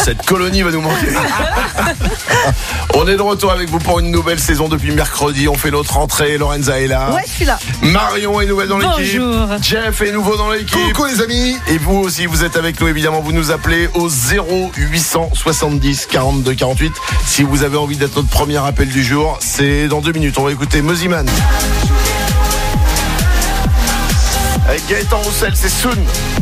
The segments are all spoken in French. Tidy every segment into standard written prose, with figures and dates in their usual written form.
cette colonie va nous manquer. On est de retour avec vous pour une nouvelle saison depuis mercredi. On fait notre rentrée. Lorenza est là. Ouais, je suis là. Marion est nouvelle dans l'équipe. Bonjour. Jeff est nouveau dans l'équipe. Coucou les amis. Et vous aussi, vous êtes avec nous. Évidemment, vous nous appelez au 0870 42 48. Si vous avez envie d'être notre premier appel du jour, c'est dans 2 minutes. On va écouter Moziman. Avec Gaëtan Roussel, c'est Soon.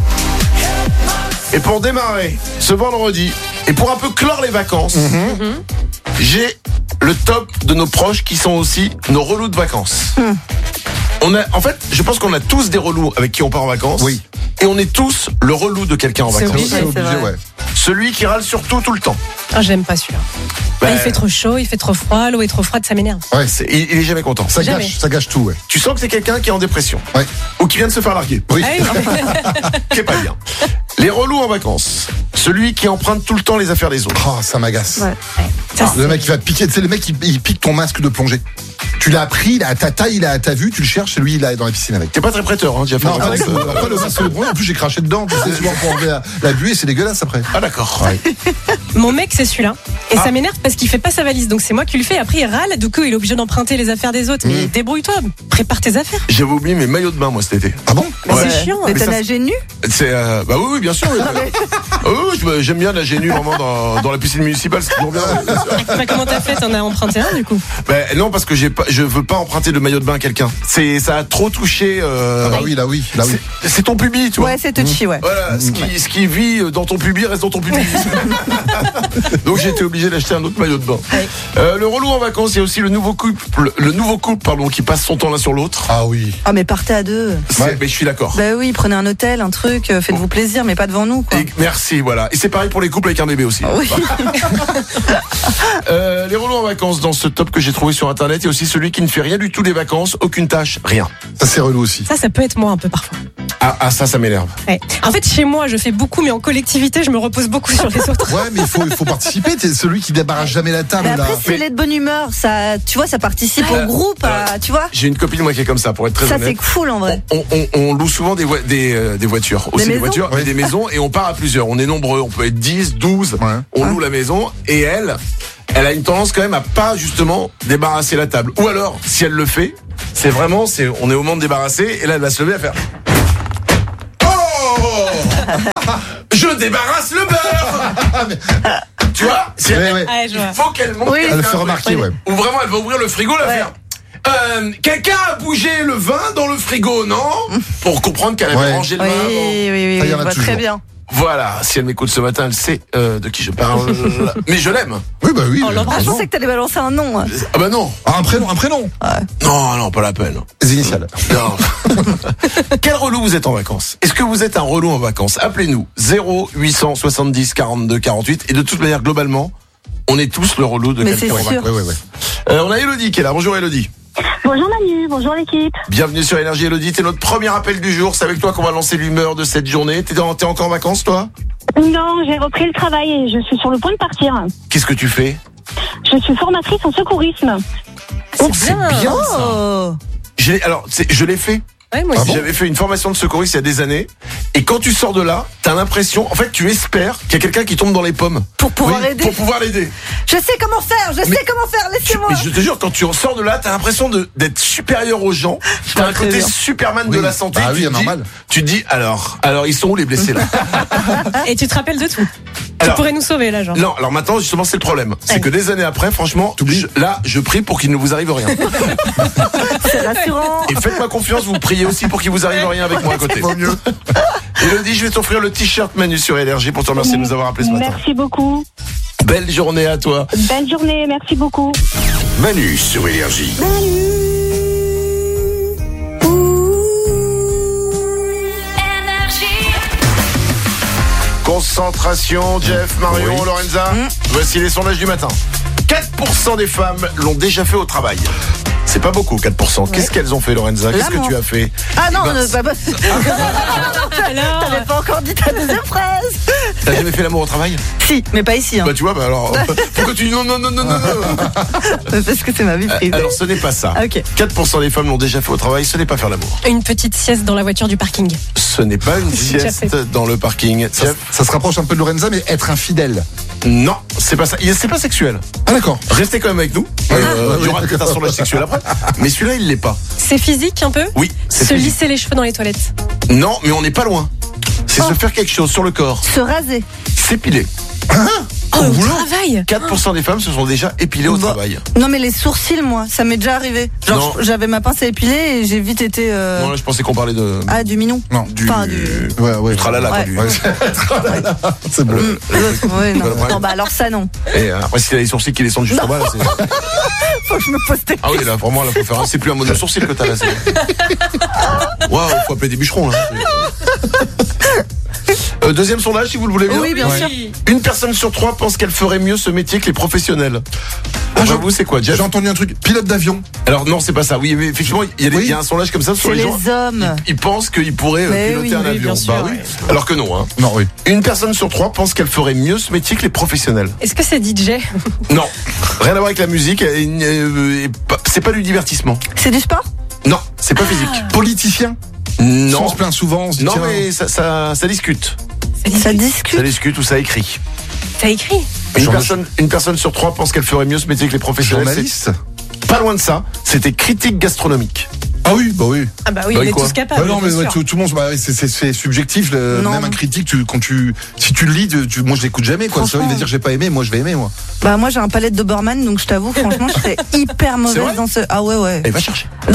Et pour démarrer ce vendredi, et pour un peu clore les vacances, j'ai le top de nos proches qui sont aussi nos relous de vacances. En fait, je pense qu'on a tous des relous avec qui on part en vacances. Oui. Et on est tous le relou de quelqu'un en C'est vacances. obligé. C'est obligé, ouais. Celui qui râle surtout tout le temps. Ah, j'aime pas celui-là. Il fait trop chaud, il fait trop froid, l'eau est trop froide, ça m'énerve. Ouais, Il est jamais content. ça Jamais. gâche tout, ouais. Tu sens que c'est quelqu'un qui est en dépression. Ouais. Ou qui vient de se faire larguer. Oui. Ah oui. Qui est pas bien. Les relous en vacances. Celui qui emprunte tout le temps les affaires des autres. Oh, ça m'agace. Ouais. Ça, Le mec qui va te piquer, tu sais, le mec il pique ton masque de plongée. Tu l'as pris, il a à ta taille, il a à ta vue, tu le cherches, et lui il est dans la piscine avec. T'es pas très prêteur, hein, Jeff. Non, après le masque de plongée, en plus j'ai craché dedans, tu sais, souvent pour enlever la buée, c'est dégueulasse après. Ah d'accord. Mon mec, c'est celui-là. Et ça m'énerve parce qu'il fait pas sa valise. Donc c'est moi qui le fais. Après, il râle. Du coup, il est obligé d'emprunter les affaires des autres. Mais débrouille-toi, prépare tes affaires. J'avais oublié mes maillots de bain moi cet été. Ah bon? Mais Ouais. c'est chiant. Mais Mais t'as ça, nagé nu? C'est bah oui bien sûr. Oui. Oui, j'aime bien nager nu vraiment dans la piscine municipale, c'est toujours bien. Bah, comment t'as fait? T'en as emprunté un du coup? Ben non parce que je veux pas emprunter de maillot de bain à quelqu'un. Ça a trop touché. Ah bah oui, là oui. C'est ton pubis, tu vois. Ouais, c'est touchy, ouais. Voilà, ce qui vit dans ton pubis reste dans ton pubis. Donc j'ai été obligé d'acheter un autre maillot de bain. Ouais. Le relou en vacances, il y a aussi le nouveau couple qui passe son temps l'un sur l'autre. Ah oui. Ah, mais partez à deux. Ouais. Mais je suis d'accord. Bah oui, prenez un hôtel, un truc, faites-vous plaisir, mais pas devant nous, quoi. Et merci, voilà. Et c'est pareil pour les couples avec un bébé aussi. Oui. Les relous en vacances, dans ce top que j'ai trouvé sur internet, il y a aussi celui qui ne fait rien du tout des vacances, aucune tâche, rien. Ça c'est relou aussi. Ça peut être moi un peu parfois. Ah ça m'énerve. Ouais. En fait, chez moi, je fais beaucoup, mais en collectivité, je me repose beaucoup sur les autres. Ouais, mais il faut participer, t'es celui qui débarrasse jamais la table Mais là. après, si elle est de bonne humeur, ça, tu vois, ça participe au groupe, tu vois. J'ai une copine moi qui est comme ça, pour être très Ça, honnête. c'est cool, en vrai. On loue souvent des voitures, aussi des maisons voitures, mais des maisons, et on part à plusieurs. On est nombreux, on peut être 10, 12. Ouais. On loue la maison, et elle a une tendance quand même à pas justement débarrasser la table. Ou alors, si elle le fait, on est au moment de débarrasser, et là elle va se lever à faire. Oh, je débarrasse le beurre. Tu vois, si elle- Ouais. Ouais, je vois. il faut qu'elle monte. Oui. Elle le fait remarquer, ouais. Ou vraiment, elle va ouvrir le frigo, elle va faire. Quelqu'un a bougé le vin dans le frigo, non? Pour comprendre qu'elle avait Ouais. rangé le Oui, vin avant. oui, Ça, il y je en a vois toujours. très bien. Voilà, si elle m'écoute ce matin, elle sait de qui je parle. Mais je l'aime. Oui, bah oui. Oh, l'embrasse. Ah, je raison. pensais que t'allais balancer un nom. Hein. Ah bah non. Ah, un prénom. Non, pas la peine. Les initiales. Non. Quel relou vous êtes en vacances? Est-ce que vous êtes un relou en vacances? Appelez-nous 0870 42 48. Et de toute manière, globalement, on est tous le relou de Mais quelqu'un en c'est vacances. sûr. Ouais. On a Elodie qui est là. Bonjour Elodie. Bonjour Manu, bonjour l'équipe. Bienvenue sur Énergie Elodie. T'es notre premier appel du jour. C'est avec toi qu'on va lancer l'humeur de cette journée. T'es encore en vacances toi? Non, j'ai repris le travail et je suis sur le point de partir. Qu'est-ce que tu fais? Je suis formatrice en secourisme. Oh, c'est bien ça. Oh. Je l'ai fait. Ouais, moi aussi. J'avais fait une formation de secouriste il y a des années. Et quand tu sors de là, t'as l'impression, en fait, tu espères qu'il y a quelqu'un qui tombe dans les pommes. Pour pouvoir Oui, aider. Pour pouvoir l'aider. Je sais comment faire, laissez-moi. Mais je te jure, quand tu en sors de là, t'as l'impression d'être supérieur aux gens. T'as un très côté bien. Superman Oui. de la santé. Bah oui, Tu te dis- normal. Tu te dis, alors, ils sont où les blessés là? Et tu te rappelles de tout. Alors- Tu pourrais nous sauver là, genre. Non, alors maintenant, justement, c'est le problème. C'est Ouais. que des années après, franchement, je prie pour qu'il ne vous arrive rien. C'est rassurant. Et faites-moi confiance, vous priez aussi pour qu'il vous arrive rien avec moi à côté. Vaut mieux. Elodie, je vais t'offrir le t-shirt Manu sur Énergie pour te remercier de nous avoir appelé ce matin. Merci beaucoup. Belle journée à toi. Belle journée, merci beaucoup. Manu sur Énergie. Concentration, Jeff, Marion, Lorenza. Voici les sondages du matin. 4% des femmes l'ont déjà fait au travail. C'est pas beaucoup, 4%. Qu'est-ce qu'elles ont fait, Lorenza? Qu'est-ce que L'amour. tu as fait? Ah non, Eh ben, Alors, t'avais pas encore dit ta deuxième phrase. T'as jamais fait l'amour au travail? Si, mais pas ici. Hein. Bah tu vois, bah alors pourquoi tu dis non? Parce que c'est ma vie privée. Alors ce n'est pas ça. Ok. 4% des femmes l'ont déjà fait au travail, ce n'est pas faire l'amour. une petite sieste dans la voiture du parking. Ce n'est pas une J'ai déjà sieste fait. dans le parking. Ça se rapproche un peu de Lorenza, mais être infidèle. Non, c'est pas ça. C'est pas sexuel. Ah d'accord. Restez quand même avec nous. Il y aura peut-être un sondage sexuel après. Mais celui-là, il l'est pas. C'est physique un peu? Oui, c'est Se physique. lisser les cheveux dans les toilettes. Non, mais on n'est pas loin. C'est se faire quelque chose sur le corps. Se raser. S'épiler. Au boulot travail. 4% des femmes se sont déjà épilées au Bon. travail. Non mais les sourcils, moi, ça m'est déjà arrivé. Genre, Non. j'avais ma pince à épiler et j'ai vite été... Non, là, je pensais qu'on parlait de... Ah, du mignon. Non. Enfin, Ouais. Du tralala, quoi, Ouais. du... Ouais. C'est bon. Ouais, non. Voilà. Non, bah alors ça, non. Et après, si t'as les sourcils qui descendent jusqu'en bas, là, c'est... Faut que je me pose des Ah oui, là, vraiment, là, faut faire un... C'est plus un mono sourcil que t'as, là, c'est... Waouh, faut appeler des bûcherons, là. Deuxième sondage, si vous le voulez bien. Oui, bien sûr. Une personne sur 3 pense qu'elle ferait mieux ce métier que les professionnels. Vous, c'est quoi, Jeff? J'ai entendu un truc. Pilote d'avion. Alors non, c'est pas ça. Oui, mais effectivement, il y a un sondage comme ça sur C'est les gens. les hommes. Ils pensent qu'ils pourraient Mais piloter oui, un oui, avion. bien sûr, oui. ouais. Alors que non. Hein. Non, oui. Une personne sur 3 pense qu'elle ferait mieux ce métier que les professionnels. Est-ce que c'est DJ? Non, rien à voir avec la musique. C'est pas du divertissement. C'est du sport? Non, c'est pas physique. Politicien. Non, On se plaint souvent. On se dit, non, tiens, mais ça discute. Ça discute. Ça discute ou ça écrit. T'as écrit? Une personne sur 3 pense qu'elle ferait mieux ce métier que les professionnels. journaliste. C'est pas loin de ça. C'était critique gastronomique. Ah oui, bah oui. Ah bah oui, Bah, on est quoi tous capables. Bah non, mais bien ouais, sûr. tout le monde, bah, c'est subjectif. Non. Même un critique, si tu le lis, moi je l'écoute jamais. Quoi. Franchement. Il va dire j'ai pas aimé, moi je vais aimer moi. Bah moi j'ai un palais de Doberman, donc je t'avoue, franchement, je serais hyper C'est mauvaise vrai dans ce... Ah ouais. Et va chercher. Non.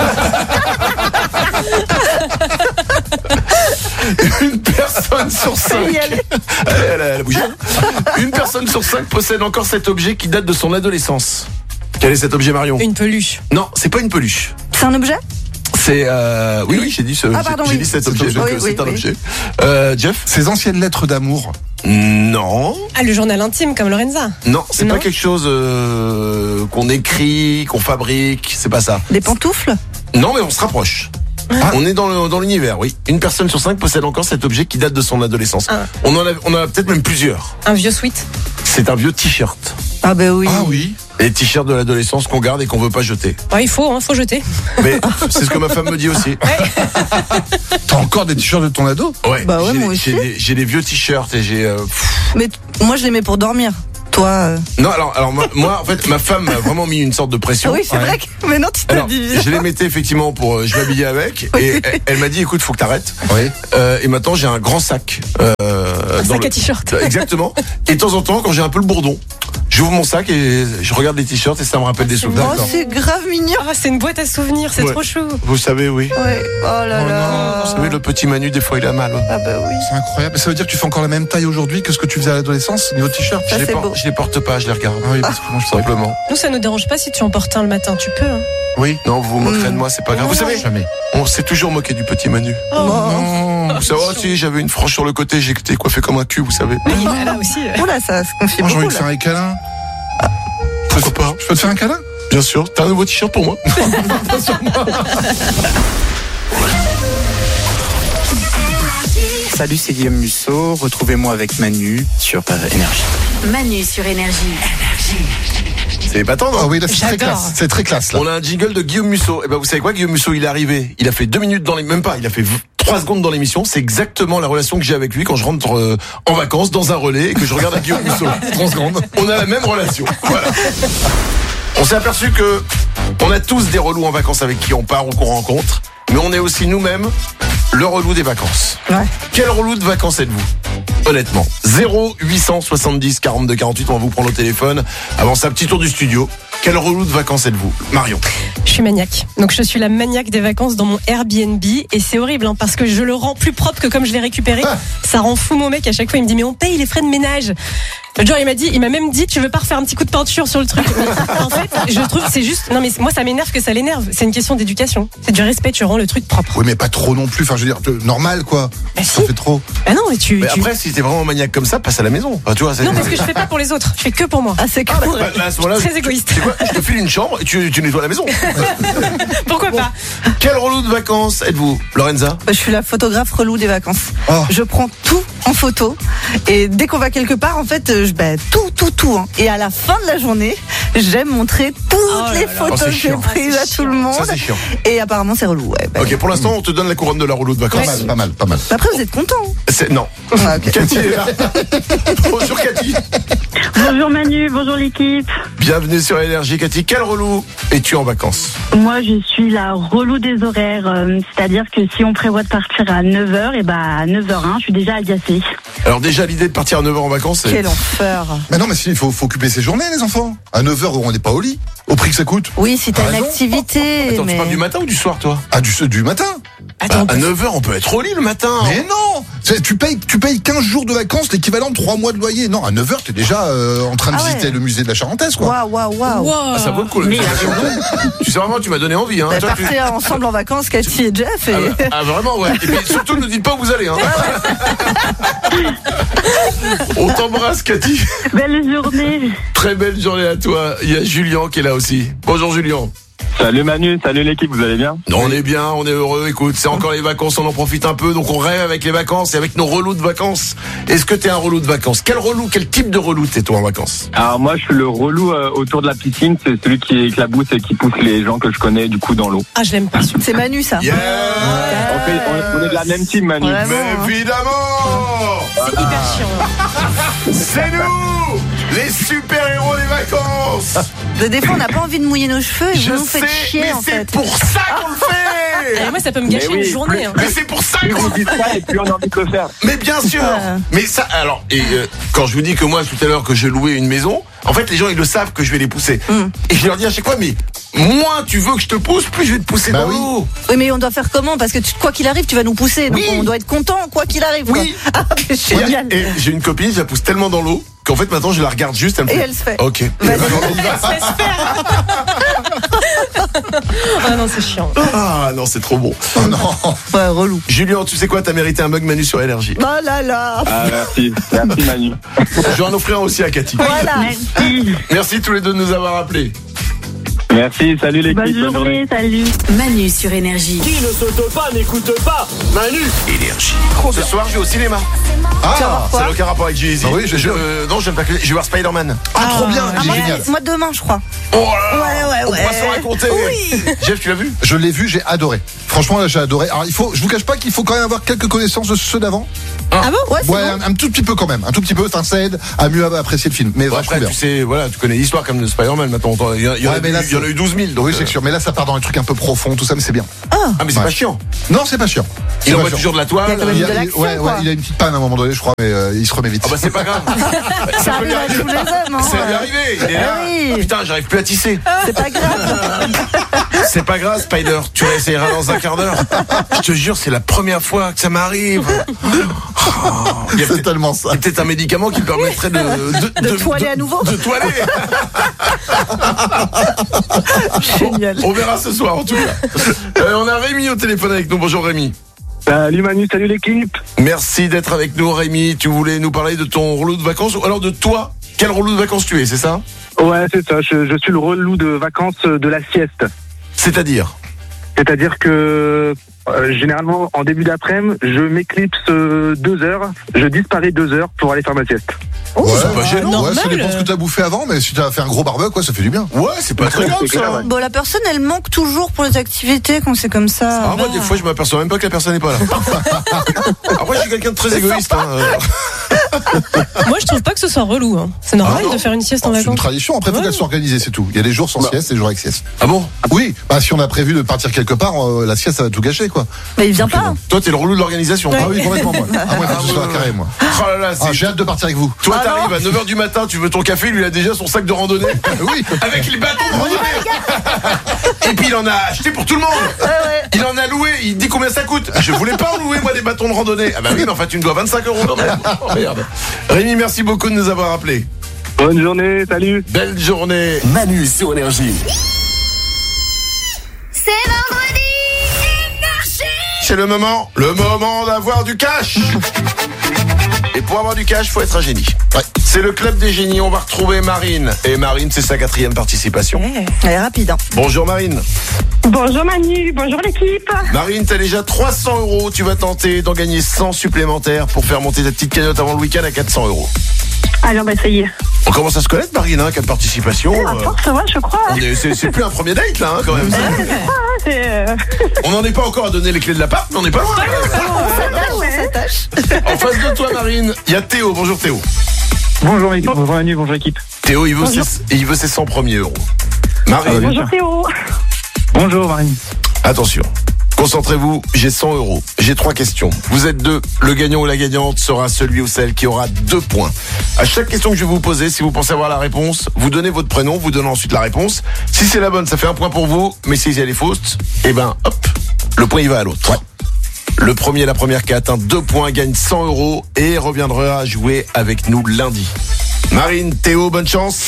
Une personne sur 5. Elle a bougé. Une personne sur 5 possède encore cet objet qui date de son adolescence. Quel est cet objet, Marion? Une peluche. Non, c'est pas une peluche. C'est un objet? C'est oui, j'ai dit ce. Ah, pardon, j'ai oui. dit cet C'est objet. un Donc objet. c'est un Oui, objet. Jeff? Ces anciennes lettres d'amour. Non, Ah, le journal intime comme Lorenza. non, c'est Non. pas quelque chose qu'on écrit, qu'on fabrique. C'est pas ça. Des pantoufles? Non, mais on se rapproche. On est dans l'univers, oui. Une personne sur 5 possède encore cet objet qui date de son adolescence. Ah. On en a peut-être même plusieurs. Un vieux sweat. C'est un vieux t-shirt. Ah bah oui. Ah oui. Les t-shirts de l'adolescence qu'on garde et qu'on veut pas jeter. Ouais, il faut jeter. Mais c'est ce que ma femme me dit aussi. T'as encore des t-shirts de ton ado? Ouais. Bah ouais, j'ai moi des- aussi. j'ai des vieux t-shirts et j'ai. Mais moi je les mets pour dormir. Toi... Non, alors moi, en fait, ma femme m'a vraiment mis une sorte de Ah pression. oui, c'est vrai que... Mais non, tu Alors, t'habilles. je les mettais effectivement pour. Je m'habillais avec et elle m'a dit, écoute, faut que t'arrêtes. Oui. Et maintenant, j'ai un grand sac. Un sac à t-shirt. Exactement. Et de temps en temps, quand j'ai un peu le bourdon, j'ouvre mon sac et je regarde les t-shirts et ça me rappelle des souvenirs. Oh, c'est grave mignon. Ah, c'est une boîte à souvenirs, c'est Ouais. trop chou. Vous savez, oui. Ouais. Oh là là. Vous savez, le petit Manu, des fois, il a mal. Ah bah oui. C'est incroyable. Ça veut dire que tu fais encore la même taille aujourd'hui que ce que tu faisais à l'adolescence, niveau t-shirt? Ça, c'est beau. Je les porte pas, je les regarde. Ah oui, parce que moi je Simplement. Nous, ça nous dérange pas si tu en portes un le matin, tu peux. Hein. Oui. Non, vous vous moquerez de moi, c'est pas grave. Vous savez, Jamais. on s'est toujours moqué du petit Manu. Non. Vous savez, si j'avais une frange sur le côté, j'étais coiffé comme un cul, vous savez. Oui, là aussi. Oula, ça se confie Moi j'ai envie beaucoup de faire là. un câlin. Pourquoi pas? Je peux te faire un câlin? Bien sûr. T'as un nouveau t-shirt pour moi? Salut, c'est Guillaume Musso. Retrouvez-moi avec Manu sur Énergie. Manu sur Énergie. C'est épatant, non? Ah oui, là c'est très J'adore. classe. C'est très classe là. On a un jingle de Guillaume Musso. Et ben, vous savez quoi, Guillaume Musso, il est arrivé. Il a fait 2 minutes même pas. Il a fait 3 secondes dans l'émission. C'est exactement la relation que j'ai avec lui quand je rentre en vacances dans un relais et que je regarde à Guillaume Musso. 30 secondes. On a la même relation. Voilà. On s'est aperçu que on a tous des relous en vacances avec qui on part ou qu'on rencontre, mais on est aussi nous-mêmes le relou des vacances. Ouais. Quel relou de vacances êtes-vous? Honnêtement. 0870 42 48, on va vous prendre au téléphone. Avant ça, petit tour du studio. Quel relou de vacances êtes-vous? Marion. Je suis maniaque. Donc je suis la maniaque des vacances dans mon Airbnb et c'est horrible hein, parce que je le rends plus propre que comme je l'ai récupéré. Ça rend fou mon mec. À chaque fois il me dit mais on paye les frais de ménage. Le jour il m'a même dit tu veux pas refaire un petit coup de peinture sur le truc. Mais en fait je trouve que c'est juste non mais moi ça m'énerve que ça l'énerve. C'est une question d'éducation. C'est du respect. Tu rends le truc propre. Oui, mais pas trop non plus. Enfin, je veux dire, normal quoi. Bah, Ça si. fait trop. Ah non mais Mais après, si t'es vraiment maniaque comme ça, passe à la maison. Enfin, tu vois, c'est... non parce que je fais pas pour les autres. Je fais que pour moi. Ah c'est cool. Bah, là, à ce moment-là, Très égoïste. c'est quoi? Je te file une chambre et tu nettoies la maison. Pourquoi pas? Quel relou de vacances êtes-vous, Lorenza? Je suis la photographe relou des vacances. Oh. Je prends tout en photo et dès qu'on va quelque part, en fait, tout. Hein. Et à la fin de la journée, j'aime montrer toutes les photos que j'ai prises à tout le monde. Ça, c'est chiant. Et apparemment, c'est relou. Ouais, Ok, pour l'instant, on te donne la couronne de la rouleau de vacances. Pas mal. Après, vous êtes content. Non. Ah, ok. Cathy est là. Bonjour Cathy. Bonjour Manu, bonjour l'équipe. Bienvenue sur Énergie. Cathy, quel relou es-tu en vacances? Moi, je suis la relou des horaires. C'est-à-dire que si on prévoit de partir à 9h, et à 9h01, je suis déjà agacée. Alors déjà, l'idée de partir à 9h en vacances, c'est... Quel enfer. Mais non, mais il faut occuper ses journées, les enfants. À 9h, on n'est pas au lit. Au prix que ça coûte. Oui, si t'as T'as une raison. activité. Attends, mais... tu parles du matin ou du soir, toi? Ah, du matin. Attends, À 9h, on peut être au lit le matin. Mais non, tu payes 15 jours de vacances, l'équivalent de 3 mois de loyer. Non, à 9h, t'es déjà en train de visiter le musée de la Charentaise, quoi. Waouh. Ah, ça vaut le coup. Tu sais vraiment, tu m'as donné envie. Hein. Toi, Partez ensemble en vacances, Cathy et Jeff. Et... Ah vraiment, ouais. Et puis surtout, ne dites pas où vous allez. Hein. On t'embrasse, Cathy. Belle journée. Très belle journée à toi. Il y a Julien qui est là aussi. Bonjour Julien. Salut Manu, salut l'équipe, vous allez bien? On est bien, on est heureux. Écoute, c'est encore les vacances, on en profite un peu. Donc on rêve avec les vacances et avec nos relous de vacances. Est-ce que t'es un relou de vacances? Quel type de relou t'es toi en vacances? Alors moi je suis le relou autour de la piscine, c'est celui qui éclabousse et qui pousse les gens que je connais du coup dans l'eau. Ah, je l'aime pas. C'est Manu, ça. Yeah. On est de la même team Manu. Vraiment, Mais évidemment, C'est hyper chiant. c'est nous, les super-héros des vacances. Des fois, on n'a pas envie de mouiller nos cheveux et Je vous nous faites sais, chier, mais en c'est fait. pour ça qu'on le fait. Et moi, ça peut me gâcher Mais oui, une journée. Hein. Mais c'est pour ça Plus qu'on vous dites ça et plus on a envie de le faire. Mais bien sûr. Mais ça, alors, quand je vous dis que moi tout à l'heure que j'ai loué une maison, en fait les gens ils le savent que je vais les pousser. Et je leur dis à chaque fois, mais moins tu veux que je te pousse, plus je vais te pousser dans l'eau. Oui, mais on doit faire comment? Parce que quoi qu'il arrive, tu vas nous pousser. Donc Oui. on doit être content, quoi qu'il arrive. quoi. Oui. Ah, c'est génial. Et j'ai une copine, je la pousse tellement dans l'eau qu'en fait maintenant je la regarde juste, elle me Et fait. elle se fait. Ok. Vas-y. Ça se fait. Ah non, c'est chiant. Ah non, c'est trop bon. Oh non. Ouais, relou. Julien, tu sais quoi, t'as mérité un mug Manu sur Énergie. Oh là là. Ah merci Manu. Je vais en offrir un aussi à Cathy. Voilà. Merci. Merci tous les deux de nous avoir appelés. Merci, salut l'équipe, Bonne journée, salut. Manu sur Énergie. Qui ne saute pas n'écoute pas. Manu. Énergie. Ce soir, je vais au cinéma. Ah, Ça n'a aucun rapport avec Jay-Z. Ah oui, je- non, j'aime pas que. Je vais voir Spider-Man. trop bien, il est moi, génial. moi, demain, je crois. Oh là là. Ouais. On pourra se raconter. Oui. Jeff, tu l'as vu? Je l'ai vu, j'ai adoré. Franchement, là, j'ai adoré. Alors, je vous cache pas qu'il faut quand même avoir quelques connaissances de ceux d'avant. Ah bon? Ouais, c'est Ouais, bon. un tout petit peu quand même. Un tout petit peu, enfin, ça aide à mieux apprécier le film. Mais Bon, vraiment après, bien. tu sais, voilà, tu connais l'histoire comme de Spider-Man maintenant. Il y en a Ouais, mais là, eu 12 000. Donc, Oui, c'est sûr. Mais là, ça part dans un truc un peu profond, tout ça, mais c'est bien. Ah, mais c'est Ouais. pas chiant. Non, c'est pas chiant. C'est Il pas envoie chiant. toujours de la toile. Il y a quand même de l'action, ouais, quoi. il a une petite panne à un moment donné, je crois, mais il se remet vite. Ah bah c'est pas grave. Ça arrive à tous les hommes. Hein. Ça lui est arrivé. Il est là. Ah oui. Ah, putain, j'arrive plus à tisser. C'est pas grave. C'est pas grave, Spider. Tu réessayeras dans un quart d'heure. Je te jure, c'est la première fois que ça m'arrive. Oh, il y a C'est peut-être- tellement ça. il y a peut-être un médicament qui me permettrait De toiler à nouveau. De toiler. Génial. On verra ce soir en tout cas. On a Rémi au téléphone avec nous. Bonjour Rémi. Salut Manu, salut l'équipe. Merci d'être avec nous Rémi. Tu voulais nous parler de ton relou de vacances ou alors de toi? Quel relou de vacances tu es, c'est ça? Ouais c'est ça, je suis le relou de vacances de la sieste. C'est-à-dire? C'est-à-dire que généralement en début d'après-midi, je m'éclipse 2 heures, je disparais 2 heures pour aller faire ma sieste. Ouais, c'est pas gênant. Ouais, ça normal. dépend ce que t'as bouffé avant, mais si t'as fait un gros barbecue, quoi, ça fait du bien. Ouais, c'est pas très grave C'est clair, ça. ouais. Bon, la personne, elle manque toujours pour les activités quand c'est comme ça. Ah, moi, des fois, je m'aperçois même pas que la personne n'est pas là. Après, je suis quelqu'un de très égoïste. Hein. Moi, je trouve pas que ce soit relou. Hein. C'est normal Ah non. de faire une sieste en C'est une vacances. tradition, après, faut Ouais. qu'elle soit organisée, c'est tout. Il y a des jours sans sieste et des jours avec sieste. Ah bon? Oui, bah, si on a prévu de partir quelque part, la sieste, ça va tout gâcher, quoi. Mais il vient pas. Toi, t'es le relou de l'organisation. Ouais. Ah oui, complètement, moi. Ah, moi, il faut que ce soit carré, moi. Oh là là, Ah, c'est... j'ai hâte de partir avec vous. Toi, t'arrives à 9h du matin, tu veux ton café, lui, il a déjà son sac de randonnée. Oui. Avec les bâtons de randonnée. Et puis, il en a acheté pour tout le monde. Il en a loué. Il dit combien ça coûte. Je voulais pas en louer, moi, des bâtons de randonnée. Ah bah oui, mais enfin, tu me dois 25 € quand même. Oh, merde. Rémi, merci beaucoup de nous avoir appelés. Bonne journée, salut. Belle journée. Manu sur Énergie. C'est vendredi. C'est le moment d'avoir du cash. Et pour avoir du cash, faut être un génie. Ouais. C'est le club des génies. On va retrouver Marine. Et Marine, c'est sa 4e participation. Elle est rapide. Hein. Bonjour Marine. Bonjour Manu, bonjour l'équipe. Marine, t'as déjà 300 €. Tu vas tenter d'en gagner 100 supplémentaires pour faire monter ta petite cagnotte avant le week-end à 400 €. Allez, on va essayer. On commence à se connaître, Marine, hein, 4 participations. À force, ouais, je crois. C'est plus un premier date, là, hein, quand même. C'est On n'en est pas encore à donner les clés de l'appart, mais on n'est pas loin. On s'attache. En face de toi, Marine, il y a Théo. Bonjour, Théo. Bonjour Manu, bonjour équipe. Théo, il veut ses 100 premiers euros. Marine. Bonjour Théo. Bonjour Marine. Attention. Concentrez-vous, j'ai 100 euros. J'ai 3 questions. Vous êtes 2. Le gagnant ou la gagnante sera celui ou celle qui aura 2 points. À chaque question que je vais vous poser, si vous pensez avoir la réponse, vous donnez votre prénom, vous donnez ensuite la réponse. Si c'est la bonne, ça fait 1 point pour vous. Mais si elle est fausse, eh ben, hop, le point il va à l'autre. Ouais. Le premier, la première qui a atteint 2 points gagne 100 euros et reviendra jouer avec nous lundi. Marine, Théo, bonne chance.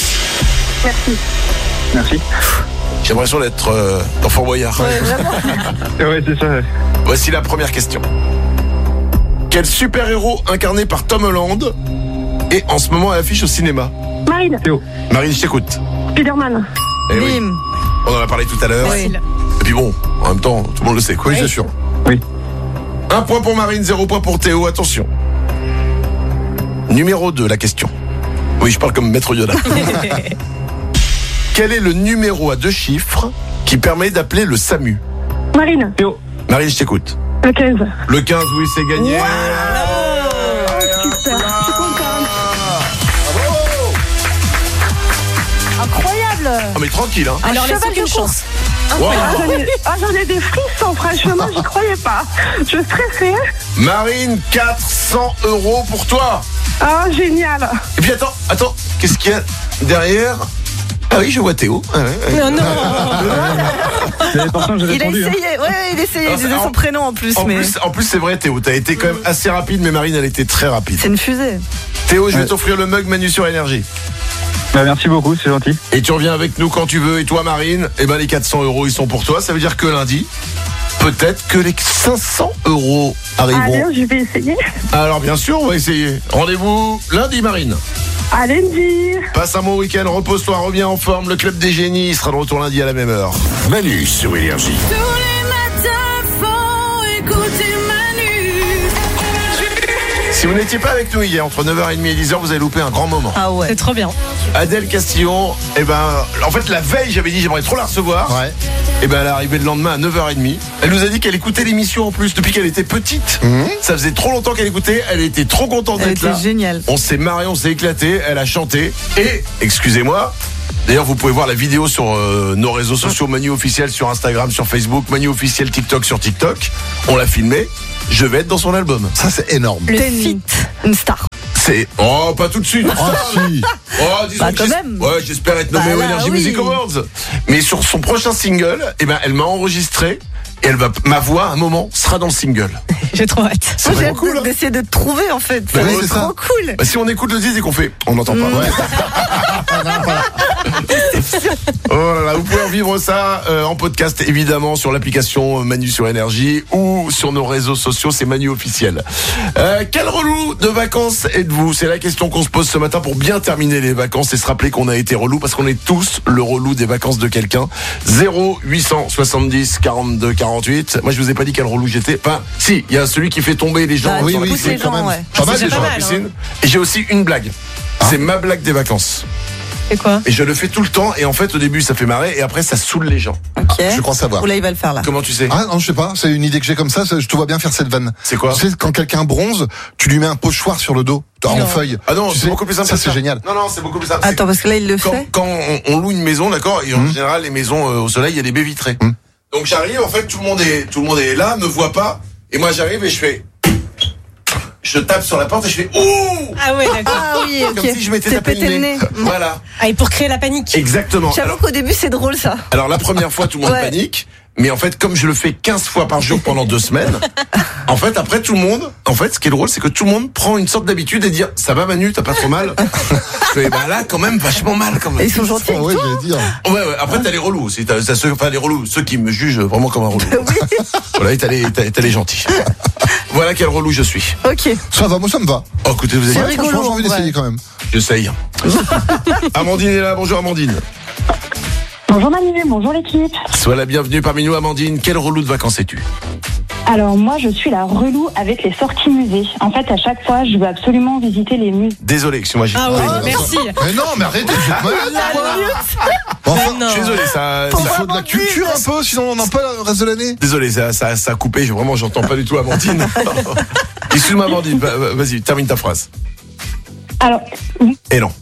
Merci. J'ai l'impression d'être dans Fort Boyard. Ouais, c'est ça. Voici la première question. Quel super-héros incarné par Tom Holland est en ce moment à l'affiche au cinéma? Marine. Théo. Marine, je t'écoute. Spider-Man. Eh oui, Bim. on en a parlé tout à l'heure. Oui. Et puis bon, en même temps, tout le monde le sait. Quoi, Oui, c'est sûr. Oui. 1 point pour Marine, 0 point pour Théo. Attention. Numéro 2, la question. Oui, je parle comme Maître Yoda. Quel est le numéro à 2 chiffres qui permet d'appeler le SAMU? Marine. Théo. Marine, je t'écoute. Le 15. Le 15, oui, c'est gagné. Super. Je suis contente. Incroyable. Oh, mais tranquille, hein. Alors, cheval laissez de une course. chance. Wow. J'en ai des frissons, franchement, j'y croyais pas. Je stressais. Marine, 400 euros pour toi. Ah, génial. Et puis attends, qu'est-ce qu'il y a derrière? Ah oui, je vois Théo. Ah ouais. Non, non. Pourtant, j'ai Il a répondu. essayé, il essayait, il disait son prénom en plus. En plus, c'est vrai, Théo, t'as été quand même assez rapide, mais Marine, elle était très rapide. C'est une fusée. Théo, je vais t'offrir le mug Manu sur Énergie. Bah, merci beaucoup, c'est gentil. Et tu reviens avec nous quand tu veux. Et toi, Marine, eh ben les 400 euros, ils sont pour toi. Ça veut dire que lundi, peut-être que les 500 euros arriveront. Allez, je vais essayer. Alors, bien sûr, on va essayer. Rendez-vous lundi, Marine. À lundi. Passe un bon week-end, repose-toi, reviens en forme. Le Club des Génies sera de retour lundi à la même heure. Manu sur Énergie. Tous les matins, faut écouter Manu. Si vous n'étiez pas avec nous hier, entre 9h30 et 10h, vous avez loupé un grand moment. Ah ouais. C'est trop bien. Adèle Castillon, en fait, la veille, j'avais dit j'aimerais trop la recevoir. Ouais. Et ben, elle est arrivée le lendemain à 9h30. Elle nous a dit qu'elle écoutait l'émission en plus depuis qu'elle était petite. Ça faisait trop longtemps qu'elle écoutait. Elle était trop contente Elle d'être là. était géniale. On s'est marré, on s'est éclaté. Elle a chanté. Et, excusez-moi, d'ailleurs, vous pouvez voir la vidéo sur nos réseaux sociaux, Manu officiel sur Instagram, sur Facebook, Manu officiel TikTok sur TikTok. On l'a filmé. Je vais être dans son album. Ça, c'est énorme. Le feat. Une star. C'est... Oh, pas tout de suite. Ah, si. Oh, disons Bah, que quand même. Ouais, j'espère être nommé Bah, aux là, Energy oui. Music Awards. Mais sur son prochain single, eh ben, elle m'a enregistré. Et ma voix, à un moment, sera dans le single. J'ai trop hâte. C'est Moi, j'ai vraiment hâte cool. Hein. d'essayer de te trouver en fait. Ça Bah va oui, être c'est ça. trop cool. Bah, si on écoute le disque et qu'on fait, on n'entend pas. Ouais. Oh là là, vous pouvez revivre ça en podcast évidemment sur l'application Manu sur Énergie ou sur nos réseaux sociaux, c'est Manu officiel. Quel relou de vacances êtes-vous? C'est la question qu'on se pose ce matin pour bien terminer les vacances et se rappeler qu'on a été relou parce qu'on est tous le relou des vacances de quelqu'un. 0870 42 48. Moi je vous ai pas dit quel relou j'étais. Enfin, si, il y a celui qui fait tomber les gens Bah, dans oui, la oui, pousse piscine. les gens, ouais. Pas mal C'est des pas gens dans la mal, piscine. Et j'ai aussi une blague. C'est ma blague des vacances. C'est quoi? Et je le fais tout le temps. Et en fait, au début, ça fait marrer. Et après, ça saoule les gens. Ok. Je crois savoir. Ou là, il va le faire là. Comment tu sais? Ah non, je sais pas, c'est une idée que j'ai comme ça, je te vois bien faire cette vanne. C'est quoi? Tu sais, quand quelqu'un bronze, tu lui mets un pochoir sur le dos, en Non. feuille. Ah non, Tu c'est sais, beaucoup plus simple. ça, que c'est génial. Non, non, c'est beaucoup plus simple. Attends, parce que là, il le C'est fait. quand on loue une maison, d'accord, et en général, les maisons au soleil, il y a des baies vitrées. Donc j'arrive, en fait, tout le monde est là, me voit pas, et moi j'arrive et je tape sur la porte et je fais ouh, Ah ouais, d'accord. Ah oui, ok. comme si je m'étais T'es tapé pété le nez. Voilà, Ah, et pour créer la panique. exactement. J'avoue qu'au début, c'est drôle ça. Alors la première fois, tout le monde Ouais. panique. Mais en fait, comme je le fais 15 fois par jour pendant 2 semaines, en fait, après tout le monde, en fait, ce qui est drôle, c'est que tout le monde prend une sorte d'habitude et dire, ça va Manu, t'as pas trop mal? Je fais, bah là, quand même, vachement mal, quand même. Et ils sont gentils avec Ouais, toi. j'allais dire. Ouais, ouais. Après, t'as les relous aussi. Enfin, les relous, ceux qui me jugent vraiment comme un relou. Voilà, et t'as les gentils. Voilà quel relou je suis. Ok. Ça va, moi ça me va. Oh, écoutez, vous C'est avez... rigolo, Franchement, j'ai envie en vrai. d'essayer quand même. J'essaye. Amandine est là. Bonjour, Amandine. Bonjour Manu, bonjour l'équipe. Sois la bienvenue parmi nous, Amandine. Quel relou de vacances es-tu? Alors moi, je suis la relou avec les sorties musées. En fait, à chaque fois, je veux absolument visiter les musées. Désolé, excuse-moi. Ah ouais, merci. Mais non, mais arrêtez, vous êtes malade, quoi. Enfin, Non. Je suis désolé, ça il faut de la culture un peu, sinon on n'en a pas le reste de l'année. Désolé, ça a coupé. Vraiment, j'entends pas du tout Amandine. Excuse-moi, Amandine. Vas-y, termine ta phrase. Alors, Et non.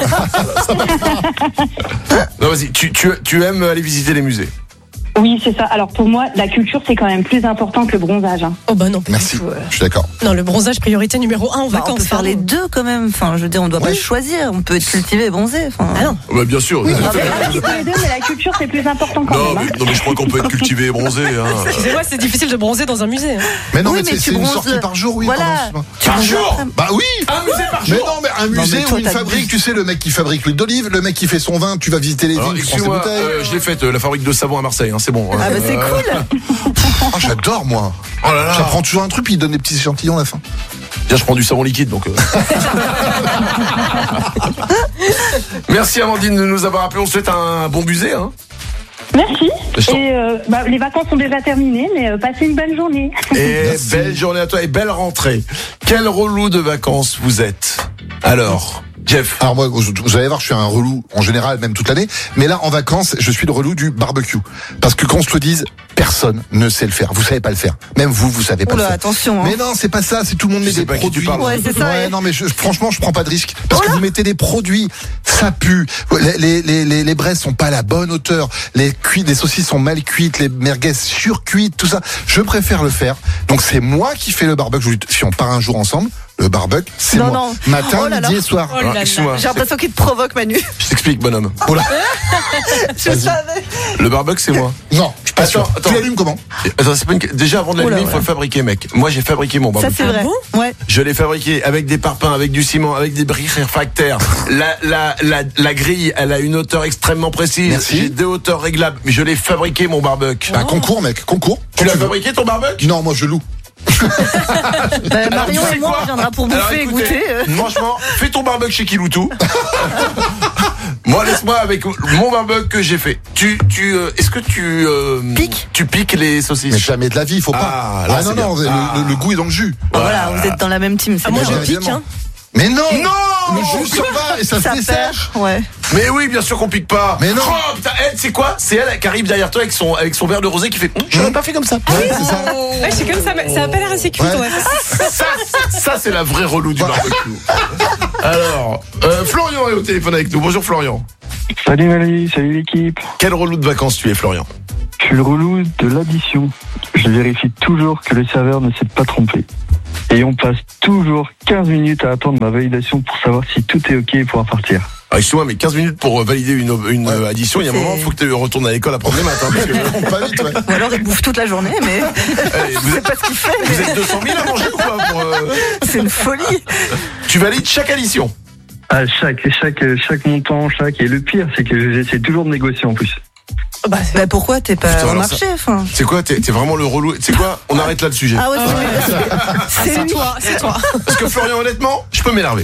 Non, vas-y. Tu aimes aller visiter les musées? oui, c'est ça. Alors pour moi, la culture, c'est quand même plus important que le bronzage. Hein. Oh bah non, pas Merci, du tout. je suis d'accord. Non, le bronzage, priorité numéro 1 en vacances. On peut faire les deux quand même. Enfin, je veux dire, on doit pas choisir. On peut être cultivé et bronzé. Enfin... Ah non. Bah, bien sûr. Les deux, mais la culture, c'est plus important quand même. Non, mais je crois qu'on peut être cultivé et bronzé. Hein. Excusez-moi, c'est difficile de bronzer dans un musée. Hein. Mais non, Oui, mais mais c'est tu une bronzes. sortie par jour, oui. Voilà. pardon. Par jour? Bah oui. Un musée par Mais jour? non, mais un musée mais toi, où une t'as fabrique, dit. tu sais, le mec qui fabrique l'huile d'olive, le mec qui fait son vin, tu vas visiter les Alors, vignes, tu prends ses excuse-moi, bouteilles. je l'ai faite, la fabrique de savon à Marseille, hein, c'est bon. Ah bah c'est cool. Ah, j'adore, moi. Oh là là. J'apprends toujours un truc, puis il donne des petits échantillons à la fin. Déjà, je prends du savon liquide, donc. Merci Amandine de nous avoir appelé. On te souhaite un bon musée. Hein. Merci. Je t'en- Et les vacances sont déjà terminées, mais passez une bonne journée. Et Merci. belle journée à toi et belle rentrée. Quel relou de vacances vous êtes? Alors, Jeff. Alors moi, vous allez voir, je suis un relou en général, même toute l'année. Mais là, en vacances, je suis le relou du barbecue. Parce que qu'on se le dise, personne ne sait le faire. Vous savez pas le faire. Même vous savez pas Oula, le faire. attention. Hein. Mais non, c'est pas ça. C'est tout le monde met Je sais des pas à qui tu produits. parles. Ouais, c'est ça, ouais. non, mais franchement, je prends pas de risque parce que vous mettez des produits, ça pue. Les braises sont pas à la bonne hauteur. Les saucisses sont mal cuites, les merguez surcuites, tout ça. Je préfère le faire. Donc c'est moi qui fais le barbecue. Si on part un jour ensemble, le barbecue, c'est Non, moi. non. Matin, Oh là là. midi et soir. Oh là là. Excuse-moi. J'ai l'impression qu'il te provoque, Manu. Je t'explique, bonhomme. Oh là. Je Vas-y. savais. Le barbecue, c'est moi. Non, je suis pas sûr. Attends. Tu l'allumes comment? Attends, c'est pas une... Déjà, avant de l'allumer, Oula, il faut le fabriquer, mec. Moi, j'ai fabriqué mon Ça barbecue. c'est vrai. Ouais. Je l'ai fabriqué avec des parpaings, avec du ciment, avec des briques réfractaires. La grille, elle a une hauteur extrêmement précise. Merci. J'ai 2 hauteurs réglables. Mais je l'ai fabriqué, mon barbecue. Un concours, mec, concours. Tu l'as veux. fabriqué, ton barbecue? Non, moi je loue. Marion tu sais et moi, quoi on viendra pour Alors, bouffer et écoutez, goûter. Franchement, fais ton barbecue chez Kiloutou. Moi, laisse-moi avec mon barbecue que j'ai fait. Est-ce que tu Piques Tu piques les saucisses? Mais jamais de la vie, il faut pas. Ah, là, non, c'est non, bien. le goût est dans le jus. Voilà, vous êtes dans la même team. C'est Moi, bien. je bien, pique. évidemment. Hein. Mais non. Non. Le jus s'en va et ça se Ça dessèche. perd. Ouais. Mais oui, bien sûr qu'on pique pas. Mais non. Oh, putain, elle, c'est quoi? C'est elle qui arrive derrière toi avec son verre de rosé qui fait. Je l'aurais pas fait comme ça. Ouais, c'est ça. Ouais, c'est comme ça. Mais ça a pas l'air assez cuit, Ouais. ouais. Ça, c'est la vraie relou du barbecue. Alors, Florian est au téléphone avec nous. Bonjour Florian. Salut Valérie, salut l'équipe. Quel relou de vacances tu es, Florian? Je suis le relou de l'addition. Je vérifie toujours que le serveur ne s'est pas trompé. Et on passe toujours 15 minutes à attendre ma validation pour savoir si tout est OK et pouvoir partir. Ah, excuse-moi, mais 15 minutes pour valider une addition, il y a un moment, il faut que tu retournes à l'école apprendre les maths. Hein, parce que... Pas vite, ouais. Ou alors il bouffe toute la journée, mais Allez, je sais pas ce qu'il fait. vous Mais êtes 200 000 à manger ou quoi pour, c'est une folie. Tu valides chaque addition. À chaque montant, et le pire, c'est que j'essaie toujours de négocier en plus. Bah pourquoi t'es pas Putain, au alors marché enfin. C'est quoi? T'es vraiment le relou. C'est quoi? On arrête là le sujet. Ah ouais, c'est C'est lui. toi, c'est toi. Parce que Florian, honnêtement, je peux m'énerver.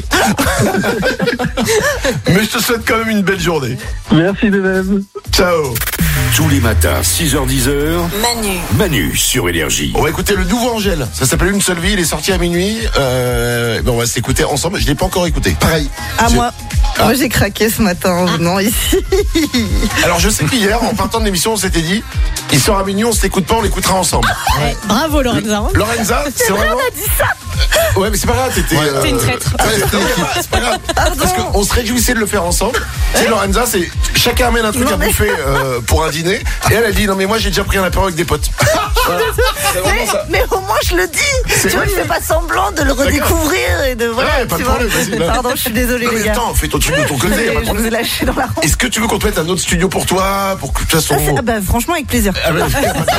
Mais je te souhaite quand même une belle journée. Merci de même. Ciao. Tous les matins, 6h-10h, Manu sur Énergie. On va écouter le nouveau Angèle. Ça s'appelle Une seule vie. Il est sorti à minuit. On va s'écouter ensemble. Je l'ai pas encore écouté. Pareil. Ah Je- moi j'ai craqué ce matin en venant ici. Alors je sais qu'hier, en partant de l'émission, on s'était dit, il sort à minuit, on s'écoute pas, on l'écoutera ensemble. Bravo, Lorenza. Hein. Lorenza, c'est vraiment. On a dit ça. Ouais, mais c'est pas grave. T'es T'es une traître. C'est pas grave. Parce qu'on se réjouissait de le faire ensemble. Tu sais, Lorenza, c'est chacun amène un truc Non, à mais- bouffer pour un dîner. Et elle dit non mais moi j'ai déjà pris un apéro avec des potes. Voilà. C'est vraiment ça. Mais au moins je le dis. Tu vois, je fais pas semblant de le redécouvrir et de voilà. Ouais, pas tu de vois. problème, vas-y, là. Pardon, je suis désolée Non, mais les gars. attends, fais ton truc de ton côté. Y a pas de Je vous ai problème. lâché dans la honte. Est-ce que tu veux qu'on te mette un autre studio pour toi, pour que de toute façon. Ah, bah franchement avec plaisir. Ah ben,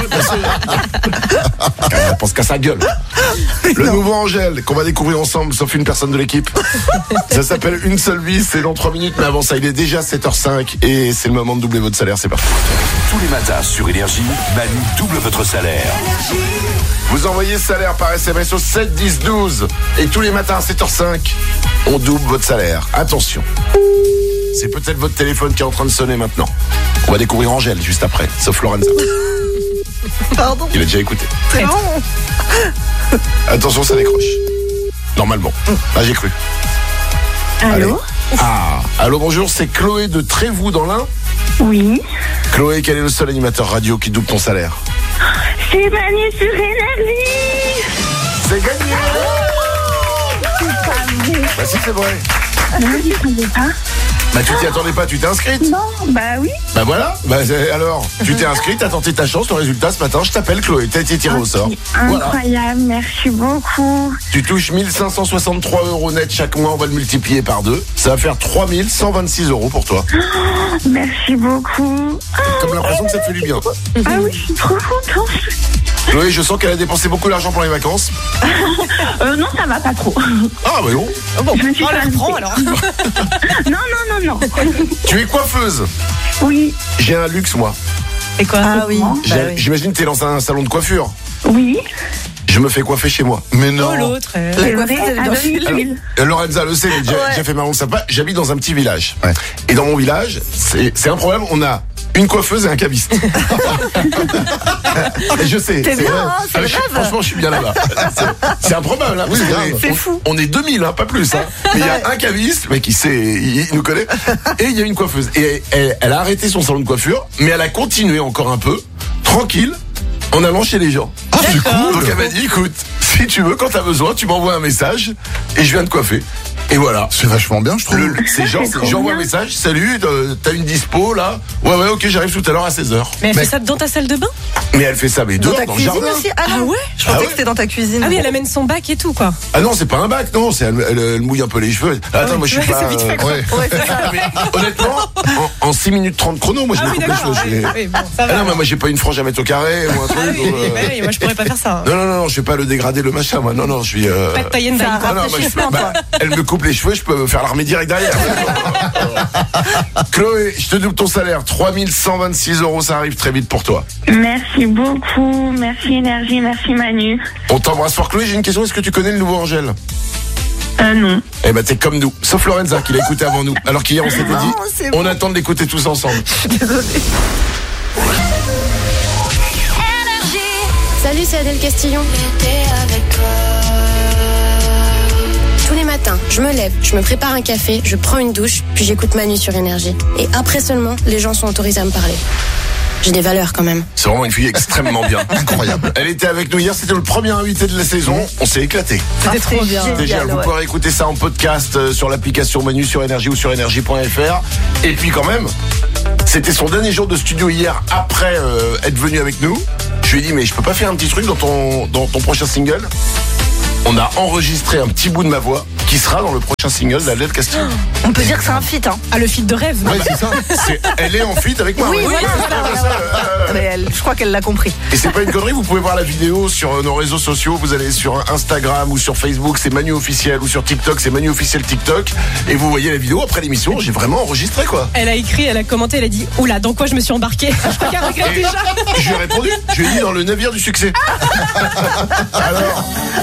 elle pense qu'à sa gueule. Le nouveau Angèle qu'on va découvrir ensemble, sauf une personne de l'équipe. Ça s'appelle Une seule vie, c'est dans 3 minutes, mais avant ça, il est déjà 7h05 et c'est le moment de doubler votre salaire, c'est parti. Tous les matins sur Énergie, Manu double votre salaire. Vous envoyez salaire par SMS au 7 10 12 et tous les matins à 7h05, on double votre salaire. Attention. C'est peut-être votre téléphone qui est en train de sonner maintenant. On va découvrir Angèle juste après, sauf Lorenza. Pardon. Il a déjà écouté. C'est bon. Attention, ça décroche. Normalement. Ah, j'ai cru. Allô? Allô, bonjour, c'est Chloé de Trévoux dans l'Ain. Oui. Chloé, quel est le seul animateur radio qui double ton salaire? C'est Manu sur Énergie. C'est gagné. C'est pas vrai. Bah si, c'est vrai. Non, j'y attendais pas. Bah tu t'y attendais pas, tu t'es inscrite? Non, bah oui. Bah voilà, alors, tu t'es inscrite, t'as tenté ta chance, le résultat ce matin, je t'appelle Chloé, t'as été tiré au sort. Incroyable, merci beaucoup. Tu touches 1563 € net chaque mois, on va le multiplier par 2. Ça va faire 3126 € pour toi. Merci beaucoup. Comme l'impression que ça te fait du bien. Ah oui, je suis trop contente. Chloé, je sens qu'elle a dépensé beaucoup d'argent pour les vacances. Non, ça va pas trop. Ah bah non. Bon, Je me suis on pas la reprend alors. Non. Tu es coiffeuse. Oui. J'ai un luxe moi. Et quoi? Ah oui. J'imagine que t'es dans un salon de coiffure. Oui. Je me fais coiffer chez moi. Mais non. Oh l'autre. La coiffeuse, elle est dans le fil. Lorenza le sait, j'ai déjà fait marron sympa. J'habite dans un petit village. Ouais. Et dans mon village, c'est un problème. On a une coiffeuse et un caviste. Et je sais. C'est bien, vrai. hein, c'est le rêve. Franchement, je suis bien là-bas. C'est improbable. Hein, parce Oui, qu'on grave. est- C'est fou. On est 2000, hein, pas plus. Hein. Mais il y a un caviste, mais qui sait, il nous connaît. Et il y a une coiffeuse. Et elle a arrêté son salon de coiffure, mais elle a continué encore un peu, tranquille, en allant chez les gens. Ah, c'est cool. Donc elle m'a dit, écoute, si tu veux, quand t'as besoin, tu m'envoies un message et je viens te coiffer. Et voilà. C'est vachement bien, je trouve. J'envoie un message, salut, t'as une dispo là? Ouais, ok, j'arrive tout à l'heure à 16h. Mais elle fait ça dans ta salle de bain? Mais elle fait ça, mais Dans dehors, ta dans le cuisine jardin. aussi. Ah Ah ouais? Je pensais Ah ouais que c'était dans ta cuisine. Ah oui, elle amène son bac et tout quoi. Ah non, c'est pas un bac, non, elle mouille un peu les cheveux. Attends, moi je suis Ouais, pas. c'est vite fait, quoi. Ouais. Ouais, c'est ça. Mais honnêtement, en 6 minutes 30 chrono, moi je me coupe les cheveux. Oui, bon, ça Ah va. non, mais moi j'ai pas une frange à mettre au carré ou un truc. Oui, oui, moi je pourrais pas faire ça. Non, je fais pas le dégradé, le machin, moi. Non, je suis. Pas de paillettes Ça quoi. Non, moi, rafraîchissement, toi. elle me coupe les cheveux, je peux faire l'armée direct derrière. Chloé, je te double ton salaire, 3126 €, ça arrive très vite pour toi. Merci beaucoup. Merci Énergie, merci Manu. On t'embrasse fort, Chloé. J'ai une question, est-ce que tu connais le nouveau Angèle? Non. Eh ben t'es comme nous, sauf Lorenza qui l'a écouté avant nous. Alors qu'hier on s'était dit, c'est on attend de l'écouter tous ensemble. Je suis désolée. Salut, c'est Adèle Castillon. Tous les matins, je me lève, je me prépare un café, je prends une douche, puis j'écoute Manu sur Énergie. Et après seulement, les gens sont autorisés à me parler. J'ai des valeurs quand même. C'est vraiment une fille extrêmement bien. Incroyable. Elle était avec nous hier, c'était le premier invité de la saison. On s'est éclaté. C'était trop bien. C'était génial. Vous pourrez écouter ça en podcast sur l'application Manu sur Énergie ou sur énergie.fr. Et puis quand même, c'était son dernier jour de studio hier après être venu avec nous. Je lui ai dit mais je peux pas faire un petit truc dans ton prochain single? On a enregistré un petit bout de ma voix qui sera dans le prochain single d'Adèle Castillon. On peut dire que c'est un feat, hein. Ah, le feat de rêve. Ouais, c'est ça. Elle est en feat avec moi. Oui, ouais. voilà. Mais je crois qu'elle l'a compris. Et c'est pas une connerie, vous pouvez voir la vidéo sur nos réseaux sociaux, vous allez sur Instagram ou sur Facebook, c'est Manu Officiel, ou sur TikTok, c'est Manu Officiel TikTok, et vous voyez la vidéo après l'émission, j'ai vraiment enregistré quoi. Elle a écrit, elle a commenté, elle a dit oula, dans quoi je me suis embarquée? Je crois qu'elle regrette déjà. Je lui ai répondu, je lui ai dit dans le navire du succès. Alors.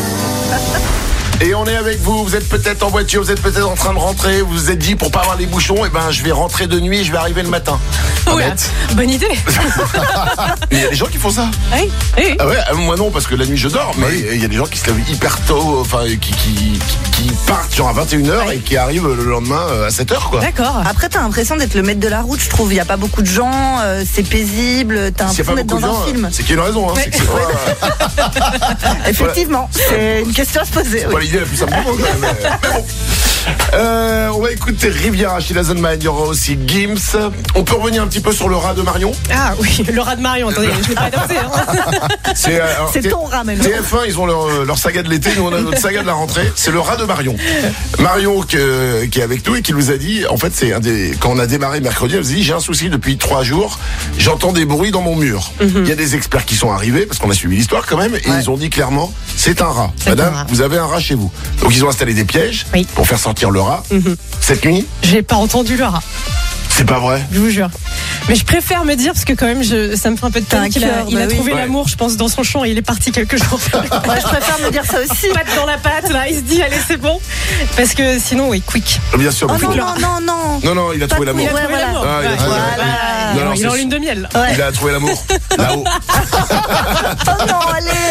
Et on est avec vous, vous êtes peut-être en voiture, vous êtes peut-être en train de rentrer, vous vous êtes dit pour pas avoir les bouchons, et ben je vais rentrer de nuit et je vais arriver le matin. Oula, bonne idée. Mais il y a des gens qui font ça. Oui, oui. Ah ouais, moi non, parce que la nuit je dors, mais il y a des gens qui se lèvent hyper tôt, enfin qui partent genre à 21h et qui arrivent le lendemain à 7h quoi. D'accord. Après, t'as l'impression d'être le maître de la route, je trouve. Il n'y a pas beaucoup de gens, c'est paisible, t'as S'il y a l'impression pas d'être beaucoup de dans un gens, film. c'est qu'il y a une raison. Hein, Ouais. c'est que c'est pas, Effectivement, c'est une question à se poser. c'est oui. pas l'idée la plus simple du monde quand même. Mais bon. On va écouter Riviera chez la Zone Man, il y aura aussi Gims. On peut revenir un petit peu sur le rat de Marion. Ah oui, le rat de Marion, attendez, je l'ai pas dansé. Hein. C'est ton rat maintenant. TF1, ils ont leur saga de l'été, nous on a notre saga de la rentrée. C'est le rat de Marion. Marion qui est avec nous et qui nous a dit, en fait, quand on a démarré mercredi, elle nous a dit, j'ai un souci depuis 3 jours, j'entends des bruits dans mon mur. Il y a des experts qui sont arrivés, parce qu'on a suivi l'histoire quand même, et ils ont dit clairement, c'est un rat. Madame, un rat. vous avez un rat chez vous. Donc ils ont installé des pièges Oui. pour faire sortir le rat. Cette nuit, J'ai pas entendu le rat. C'est pas vrai. Je vous jure. Mais je préfère me dire, parce que quand même, ça me fait un peu de peine qu'il a trouvé l'amour, je pense, dans son champ et il est parti quelques jours. Ouais, je préfère me dire ça aussi. Patte dans la patte, là, il se dit, allez, c'est bon. Parce que sinon, oui, quick. Bien sûr. Oh non, il a trouvé l'amour. Il a trouvé l'amour. Il est en lune de miel. Il a trouvé l'amour. Là-haut. Oh non,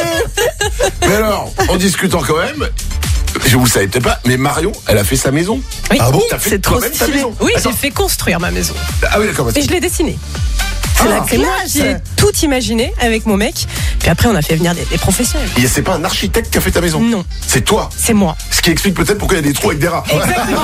allez. Mais alors, en discutant quand même, vous savez peut-être pas, mais Marion, elle a fait sa maison. Oui. Ah bon? T'as fait C'est trop toi-même ta stylé. maison? Oui, Attends. j'ai fait construire ma maison. Ah oui, d'accord. Et je l'ai dessinée. C'est la C'est moi classe. qui ai tout imaginé avec mon mec. Puis après, on a fait venir des professionnels. Et c'est pas un architecte qui a fait ta maison? Non. C'est toi. C'est moi. Ce qui explique peut-être pourquoi il y a des trous avec des rats. Exactement.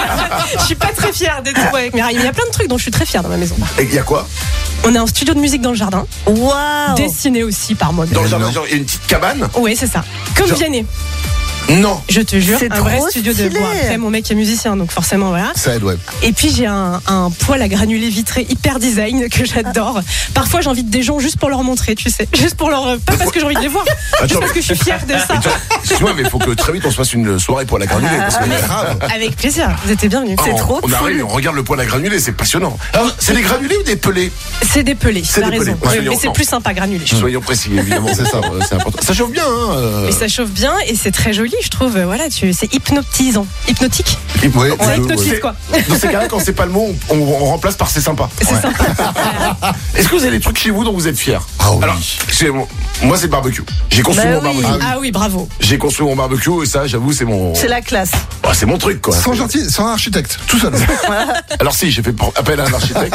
Je suis pas très fière d'être avec mes rats. Il y a plein de trucs dont je suis très fière dans ma maison. Et il y a quoi? On a un studio de musique dans le jardin. Waouh. Dessiné aussi par moi. Dans le jardin, genre, il y a une petite cabane? Oui, c'est ça. Comme Genre- Vianney. Non. Je te jure, C'est un vrai trop studio de stylé. bois. Après, mon mec est musicien, donc forcément, voilà. Ça aide, ouais. Et puis, j'ai un poêle à granulés vitré hyper design que j'adore. Parfois, j'invite des gens juste pour leur montrer, tu sais. Juste pour leur. Pas parce que j'ai envie de les voir. Juste parce que je suis fière de ça. Excuse-moi, mais il faut que très vite on se fasse une soirée poêle à granulés. Parce que grave. Avec plaisir. Vous êtes bienvenus. C'est trop On arrive, on regarde le poêle à granulés, c'est passionnant. Alors, c'est des granulés ou des pelés? C'est des pelés, C'est tu as des pelés. raison. Ouais, Oui, mais c'est non. plus sympa granulés. Soyons précis, évidemment, c'est ça, c'est important. Ça chauffe bien, hein. Mais ça chauffe bien et c'est très joli, je trouve. Voilà, c'est hypnotisant. Hypnotique? Ouais, On ouais, hypnotise, ouais. quoi. Dans ces cas-là, quand c'est pas le mot, on remplace par c'est sympa. C'est sympa. Est-ce que vous avez des trucs chez vous dont vous êtes fiers? Ah oui. Alors, moi c'est le barbecue. J'ai construit Bah mon oui. barbecue. Ah oui, bravo. J'ai construit mon barbecue et ça, j'avoue, c'est mon. C'est la classe. Oh, c'est mon truc, quoi. Sans architecte, tout seul. Alors si, j'ai fait appel à un architecte.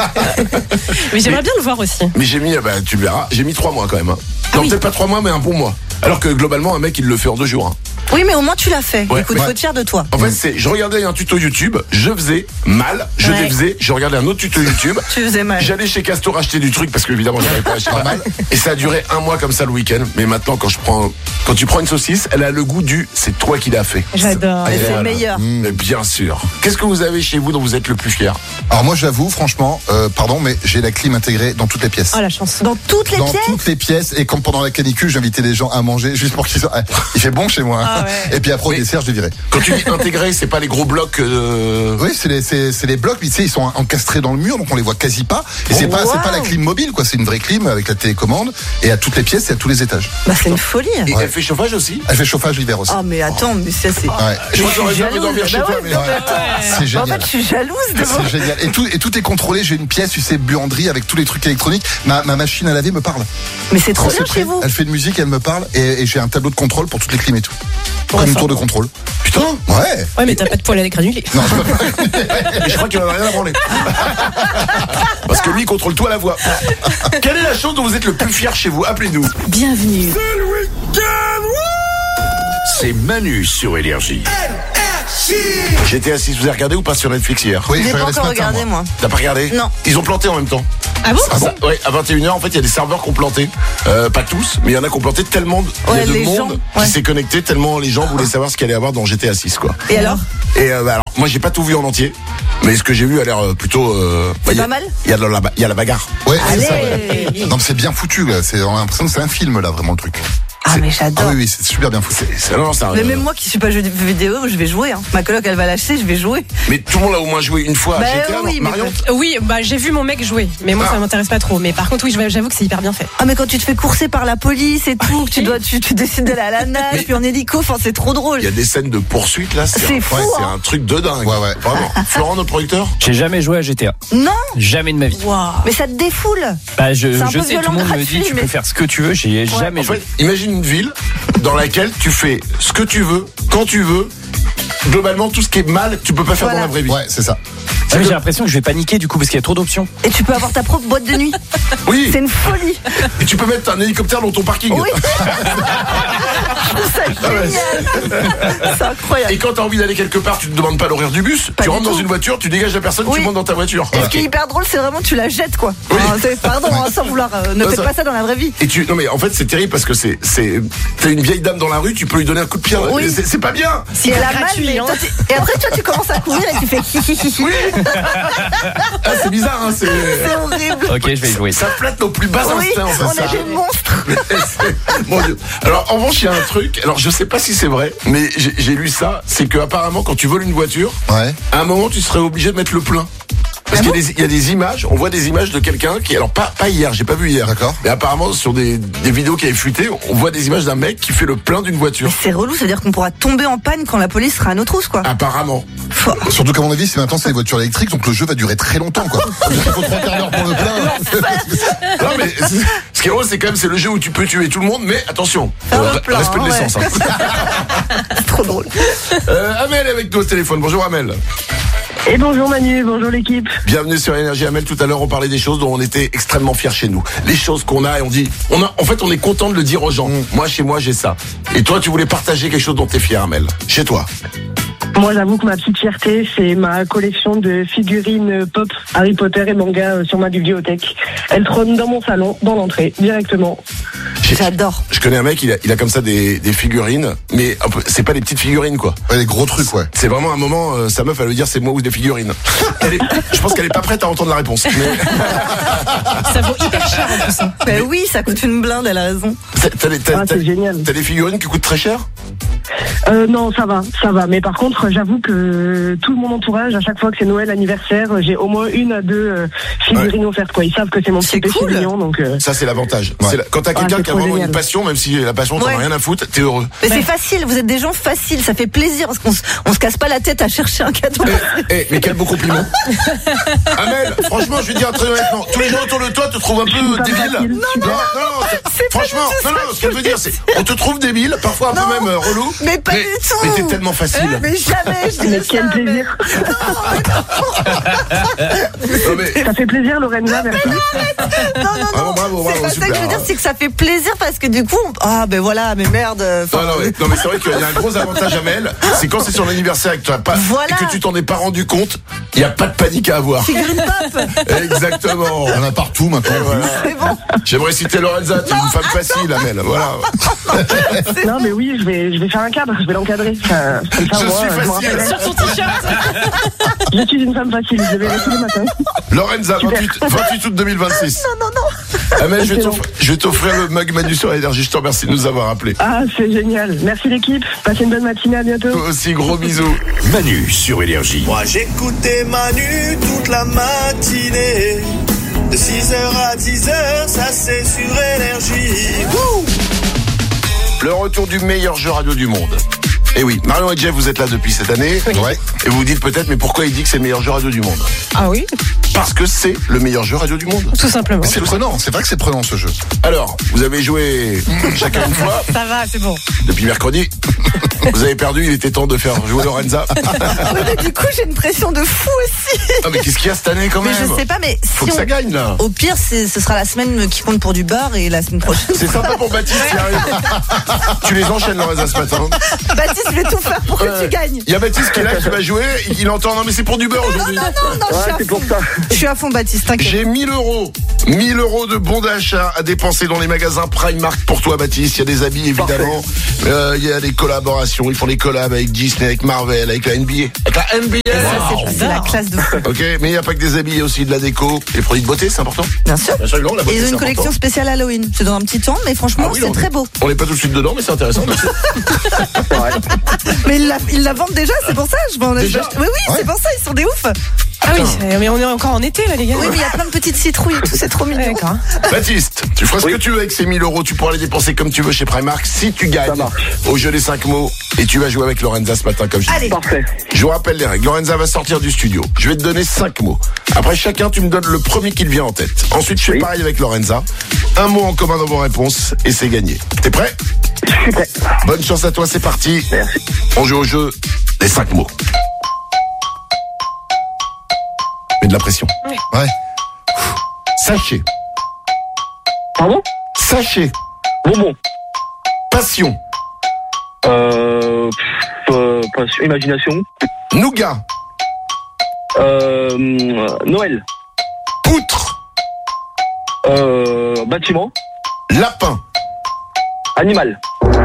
Mais j'aimerais bien le voir aussi. Mais j'ai mis, tu le verras, j'ai mis 3 mois quand même. Hein. Non, oui. peut-être pas 3 mois, mais un bon mois. Alors que globalement, un mec, il le fait en 2 jours. Hein. Oui, mais au moins tu l'as fait. Ouais. Écoute, Ouais. faut être fier de toi. En fait, je regardais un tuto YouTube, je faisais mal, je Ouais. défaisais, je regardais un autre tuto YouTube. Tu faisais mal. J'allais chez Castor acheter du truc parce que évidemment je n'avais pas acheté pas mal. Et ça a duré 1 mois comme ça le week-end. Mais maintenant quand tu prends une saucisse, elle a le goût du c'est toi qui l'as fait. J'adore. Et c'est Voilà. le meilleur. Mais bien sûr. Qu'est-ce que vous avez chez vous dont vous êtes le plus fier? Alors moi, j'avoue, franchement, pardon, mais j'ai la clim intégrée dans toutes les pièces. Oh la chance. Dans toutes les Dans pièces. toutes les pièces, et comme pendant la canicule, j'invitais les gens à manger juste pour qu'ils soient. Il fait bon chez moi. Hein. Ah ouais. Et puis après, au dessert, je les virais. Quand tu dis intégré, c'est pas les gros blocs. Oui, c'est les blocs, mais tu sais, ils sont encastrés dans le mur, donc on les voit quasi pas. Et c'est pas la clim mobile, quoi. C'est une vraie clim avec la télécommande, et à toutes les pièces et à tous les étages. Bah, c'est une folie. Et elle fait chauffage aussi? Elle fait chauffage l'hiver aussi. Ah, mais attends, mais ça c'est. Ouais. Je crois que j'aurais suis jamais jalouse. dormir chez Bah toi, ouais, mais non, ouais. mais attends. C'est En fait, génial. je suis jalouse de vous. C'est génial. Et tout est contrôlé. J'ai une pièce, tu sais, buanderie avec tous les trucs électroniques. Ma machine à laver me parle. Mais c'est trop Quand bien c'est chez prêt, vous. elle fait de musique, elle me parle, et j'ai un tableau de contrôle pour toutes les clims et tout. Comme une tour de contrôle. Putain! Ouais. Ouais, mais t'as pas de poêle à granulés. Non, je peux pas. Et je crois qu'il en a rien à branler. Parce que lui, il contrôle tout à la voix. Quelle est la chose dont vous êtes le plus fier chez vous? Appelez-nous. Bienvenue. C'est Manu sur Énergie. J'étais assis, vous avez regardé ou pas sur Netflix hier? Oui, Je l'ai j'ai pas regardé ce encore matin, regardé, moi. T'as pas regardé? Non. Ils ont planté en même temps. Ah bon? Ouais, à 21h, en fait, il y a des serveurs qui ont planté. Pas tous, mais il y en a qui ont planté tellement. Il y a Ouais, de les monde gens, qui ouais. s'est connecté tellement les gens voulaient savoir ce qu'il allait y avoir dans GTA 6, quoi. Et alors? Et alors, moi, j'ai pas tout vu en entier, mais ce que j'ai vu a l'air plutôt. C'est il y a- pas mal? Il y a la bagarre. Ouais, c'est Allez. ça. Ouais. Non, mais c'est bien foutu, là. On a l'impression que c'est un film, là, vraiment, le truc. Ah, mais Ah j'adore. oui, c'est super bien foutu. Non, ça, Mais même moi qui suis pas jeu vidéo, je vais jouer. Hein. Ma coloc, elle va l'acheter, je vais jouer. mais tout le monde a au moins joué une fois à Bah GTA, oui, non, mais Marion? Oui, bah j'ai vu mon mec jouer, mais moi ça m'intéresse pas trop. Mais par contre, oui, j'avoue que c'est hyper bien fait. Ah, mais quand tu te fais courser par la police et tout, que tu décides d'aller à la nage, Mais- puis en hélico, enfin, c'est trop drôle. Il y a des scènes de poursuite là, C'est un- fou, c'est hein. un truc de dingue. Ouais, ouais. Vraiment. Florent, notre producteur? J'ai jamais joué à GTA. Non, Jamais de ma vie. mais ça te défoule. Bah, je C'est un sais, peu tout le violent, monde me gratuit, dit tu mais- peux faire ce que tu veux, j'ai jamais En joué. fait, imagine une ville dans laquelle tu fais ce que tu veux, quand tu veux. Globalement, tout ce qui est mal, tu peux pas faire Voilà. dans la vraie vie. Ouais, c'est ça. Ah, mais j'ai l'impression que je vais paniquer du coup parce qu'il y a trop d'options. Et tu peux avoir ta propre boîte de nuit. Oui. C'est une folie. Et tu peux mettre un hélicoptère dans ton parking. Oui. Je trouve ça génial. C'est incroyable. Et quand t'as envie d'aller quelque part, tu te demandes pas l'horaire du bus. Pas tu du rentres dans tout. une voiture, tu dégages la personne, Oui. tu montes dans ta voiture. Et ce qui est hyper drôle, c'est vraiment tu la jettes quoi. Oui. Enfin, pardon, hein, sans vouloir. Ne Non, faites ça- pas ça dans la vraie vie. Et non mais en fait c'est terrible parce que t'as une vieille dame dans la rue, tu peux lui donner un coup de pied. Oui. C'est pas bien. Et elle a mal, gratuit, mais hein. toi, et après tu commences à courir et tu fais Oui. Ah, c'est bizarre, hein. c'est horrible. Ok, je vais y jouer. Ça flatte nos plus bas Oui, instincts. en fait, on ça. est des monstres. Mon Dieu. Alors en revanche il y a un truc. Alors je sais pas si c'est vrai, mais j'ai lu ça. C'est que apparemment quand tu voles une voiture, Ouais. à un moment tu serais obligé de mettre le plein. Parce qu'il y a des images, on voit des images de quelqu'un qui, alors pas hier, j'ai pas vu hier, d'accord. Mais apparemment sur des vidéos qui avaient fuité, on voit des images d'un mec qui fait le plein d'une voiture. C'est relou, c'est-à-dire qu'on pourra tomber en panne quand la police sera à nos trousses, quoi. Apparemment. Surtout qu'à mon avis, c'est maintenant c'est des voitures électriques, donc le jeu va durer très longtemps, quoi. Il faut 3 quarts d'heure pour le plein. Non mais ce qui est drôle, c'est quand même c'est le jeu où tu peux tuer tout le monde, mais attention, respect de l'essence. C'est trop drôle. Amel est avec nous au téléphone. Bonjour Amel. Et bonjour Manu, bonjour l'équipe. Bienvenue sur Énergie. Amel, tout à l'heure on parlait des choses dont on était extrêmement fiers chez nous. Les choses qu'on a et on dit, en fait on est content de le dire aux gens. Moi chez moi j'ai ça. Et toi tu voulais partager quelque chose dont t'es fier, Amel. Chez toi. Moi, j'avoue que ma petite fierté, c'est ma collection de figurines pop Harry Potter et manga sur ma bibliothèque. Elle trône dans mon salon, dans l'entrée, directement. J'adore. Je connais un mec, il a comme ça des figurines, mais c'est pas des petites figurines, quoi. Ouais, des gros trucs, ouais. C'est vraiment un moment, sa meuf, elle veut dire c'est moi ou des figurines. Je pense qu'elle est pas prête à entendre la réponse. Mais... Ça vaut hyper cher en plus. Ben oui, ça coûte une blinde, elle a raison. C'est génial. T'as des figurines qui coûtent très cher ? Non, ça va. Mais par contre, j'avoue que tout mon entourage, à chaque fois que c'est Noël, anniversaire, j'ai au moins 1 à 2 figurines offertes, quoi. Ils savent que c'est mon petit péché mignon, donc. Ça, c'est l'avantage. Ouais. Quand t'as quelqu'un qui a vraiment une passion, même si la passion, t'en as rien à foutre, t'es heureux. Mais c'est facile, vous êtes des gens faciles, ça fait plaisir parce qu'on se casse pas la tête à chercher un cadeau. Mais quel beau compliment. Amel, franchement, je vais dire très honnêtement, tous les gens autour de toi te trouvent un peu débile. Non, franchement, ce qu'elle veut dire, c'est, on te trouve débile, parfois un peu même relou. Mais pas du tout. Mais t'es tellement facile. Mais jamais, je dis quel plaisir. Ça fait plaisir, Lorenza, merci. Non, bravo, c'est pas ça que je veux dire, c'est que ça fait plaisir parce que du coup, ben voilà, mais merde. Non, mais c'est vrai qu'il y a un gros avantage, Amel, c'est quand c'est sur l'anniversaire et que et que tu t'en es pas rendu compte, il y a pas de panique à avoir. Figurine pop. Exactement. On en a partout maintenant. Voilà. C'est bon. J'aimerais citer Lorenza, t'es une femme facile, Amel. Voilà. Non, mais oui, je vais faire un cadre, je vais l'encadrer. Je suis facile. Sur ton t-shirt. Je suis une femme facile, je vais tous les matins. Lorenza, 28 août 2026. Non. Amel, je vais t'offrir le mug Manu sur Énergie. Je te remercie de nous avoir appelés. Ah, c'est génial. Merci l'équipe. Passez une bonne matinée, à bientôt. Toi aussi, gros bisous. Manu sur Énergie. Moi j'écoutais Manu toute la matinée. De 6h à 10h, ça c'est sur Énergie. Le retour du meilleur jeu radio du monde. Et oui, Marion et Jeff, vous êtes là depuis cette année. Oui. Ouais. Et vous vous dites peut-être, mais pourquoi il dit que c'est le meilleur jeu radio du monde ? Ah oui. Parce que c'est le meilleur jeu radio du monde. Tout simplement. Mais c'est prenant, c'est vrai que c'est prenant ce jeu. Alors, vous avez joué chacun une fois. Ça va, c'est bon. Depuis mercredi. Vous avez perdu, il était temps de faire jouer Lorenza. Oui, mais du coup, j'ai une pression de fou aussi. Ah, mais qu'est-ce qu'il y a cette année quand même ? Mais je sais pas, mais faut que ça gagne là. Au pire, ce sera la semaine qui compte pour du beurre et la semaine prochaine. C'est sympa pour Baptiste qui arrive. Tu les enchaînes Lorenza ce matin. Baptiste, je vais tout faire pour que tu gagnes. Il y a Baptiste qui est là, qui va jouer, il entend, non mais c'est pour du beurre aujourd'hui. Non, je suis à fond, Baptiste, t'inquiète. J'ai 1000 €. 1000 € de bons d'achat à dépenser dans les magasins Primark pour toi, Baptiste. Il y a des habits, évidemment. Il y a des collaborations. Ils font des collabs avec Disney, avec Marvel, avec la NBA. Avec la NBA. Wow. C'est la classe de fou. Ok, mais il n'y a pas que des habits, il y a aussi de la déco, des produits de beauté, c'est important. Bien sûr. Bien sûr, non, la beauté, et ils ont c'est une collection important. spéciale Halloween. C'est dans un petit temps, mais franchement, c'est très beau. On n'est pas tout de suite dedans, mais c'est intéressant. Mais ils la vendent déjà, c'est pour ça. Déjà oui, c'est pour ça, ils sont des oufs. Ah oui, mais on est encore en été là, les gars. Oui, mais il y a plein de petites citrouilles et tout, c'est trop mignon. D'accord. Baptiste, tu feras ce que tu veux avec ces 1000 €. Tu pourras les dépenser comme tu veux chez Primark si tu gagnes au jeu des 5 mots. Et tu vas jouer avec Lorenza ce matin, comme je Allez. Parfait. Je vous rappelle les règles. Lorenza va sortir du studio. Je vais te donner 5 mots. Après chacun, tu me donnes le premier qui te vient en tête. Ensuite, je fais pareil avec Lorenza. Un mot en commun dans vos réponses et c'est gagné. T'es prêt ? Je suis prêt. Bonne chance à toi, c'est parti. Merci. On joue au jeu des 5 mots. Mets de la pression. Ouais. Sachet. Pardon ? Sachet. Bonbon. Passion. Imagination. Nougat. Noël. Poutre. Bâtiment. Lapin. Animal.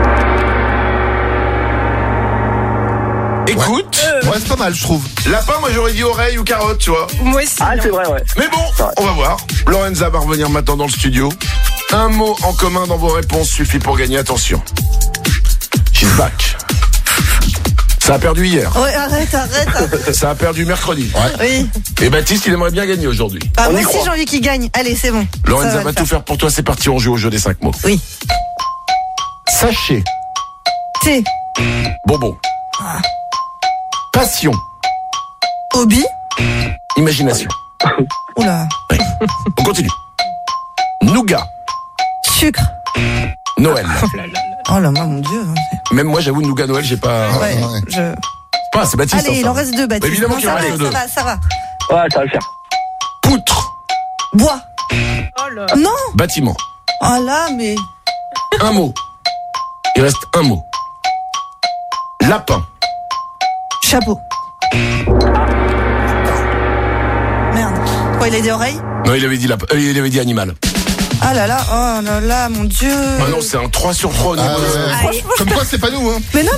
Écoute. Ouais, c'est pas mal, je trouve. Lapin, moi j'aurais dit oreille ou carotte, tu vois. Moi aussi. Ah, c'est vrai, ouais. Mais bon, on va voir. Lorenza va revenir maintenant dans le studio. Un mot en commun dans vos réponses suffit pour gagner. Attention. She's back. Ça a perdu hier. Ouais, arrête. Ça a perdu mercredi. Oui. Et Baptiste, il aimerait bien gagner aujourd'hui. Moi aussi, j'ai envie qu'il gagne. Allez, c'est bon. Lorenza va tout faire pour toi. C'est parti, on joue au jeu des 5 mots. Oui. Sachet. Thé. Bonbon. Passion. Hobby. Imagination. Oula. Oui. On continue. Nougat. Sucre. Noël. Oh là, mon Dieu. Même moi, j'avoue, nougat Noël, j'ai pas. Ouais, c'est Baptiste. Allez, il en reste 2, Baptiste. Évidemment qu'il en reste 2. Ça va. Ouais, ça va le faire. Poutre. Bois. Oh là. Non. Bâtiment. Oh là, mais. Un mot. Il reste un mot. Lapin. Chapeau. Merde. Quoi, il a des oreilles? Non, il avait dit il avait dit animal. Ah là là, oh là là, mon Dieu. Ah non, c'est un 3 sur 3 au niveau Comme quoi, c'est pas nous, hein. Mais non,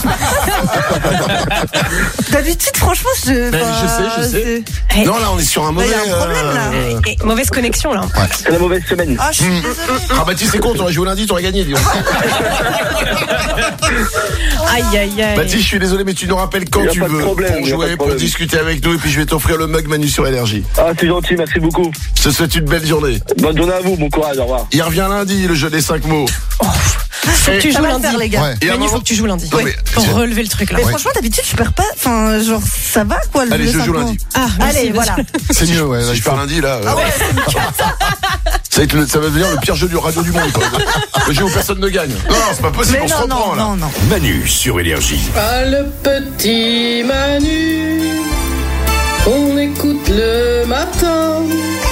d'habitude, franchement, je sais. Non, là, on est sur un mauvais. Il y a un problème, là. Mauvaise connexion, là. Ouais. C'est la mauvaise semaine. Ah, je suis désolée. Ah, Baptiste, c'est con, t'aurais joué lundi, t'aurais gagné, dis donc. Aïe. Baptiste, je suis désolé, mais tu nous rappelles quand tu veux pour jouer, pour discuter avec nous, et puis je vais t'offrir le mug Manu sur Énergie. Ah, c'est gentil, merci beaucoup. Je te souhaite une belle journée. Bonne journée à vous, bon courage, au revoir. Il revient lundi, le jeu des 5 mots. Faut que tu joues lundi, les gars. Manu, faut que tu joues lundi. Non, mais pour relever le truc, là. Mais franchement, d'habitude, je perds pas. Enfin, genre, ça va, quoi, le Allez, je joue lundi. Ah, allez, voilà. C'est mieux, ouais. Si je pars lundi, là. Ah ouais, ça va devenir le pire jeu du radio du monde, quoi. Le jeu où personne ne gagne. Non, c'est pas possible, on se reprend, là. Non. Manu sur Énergie. Ah, le petit Manu, on écoute le matin.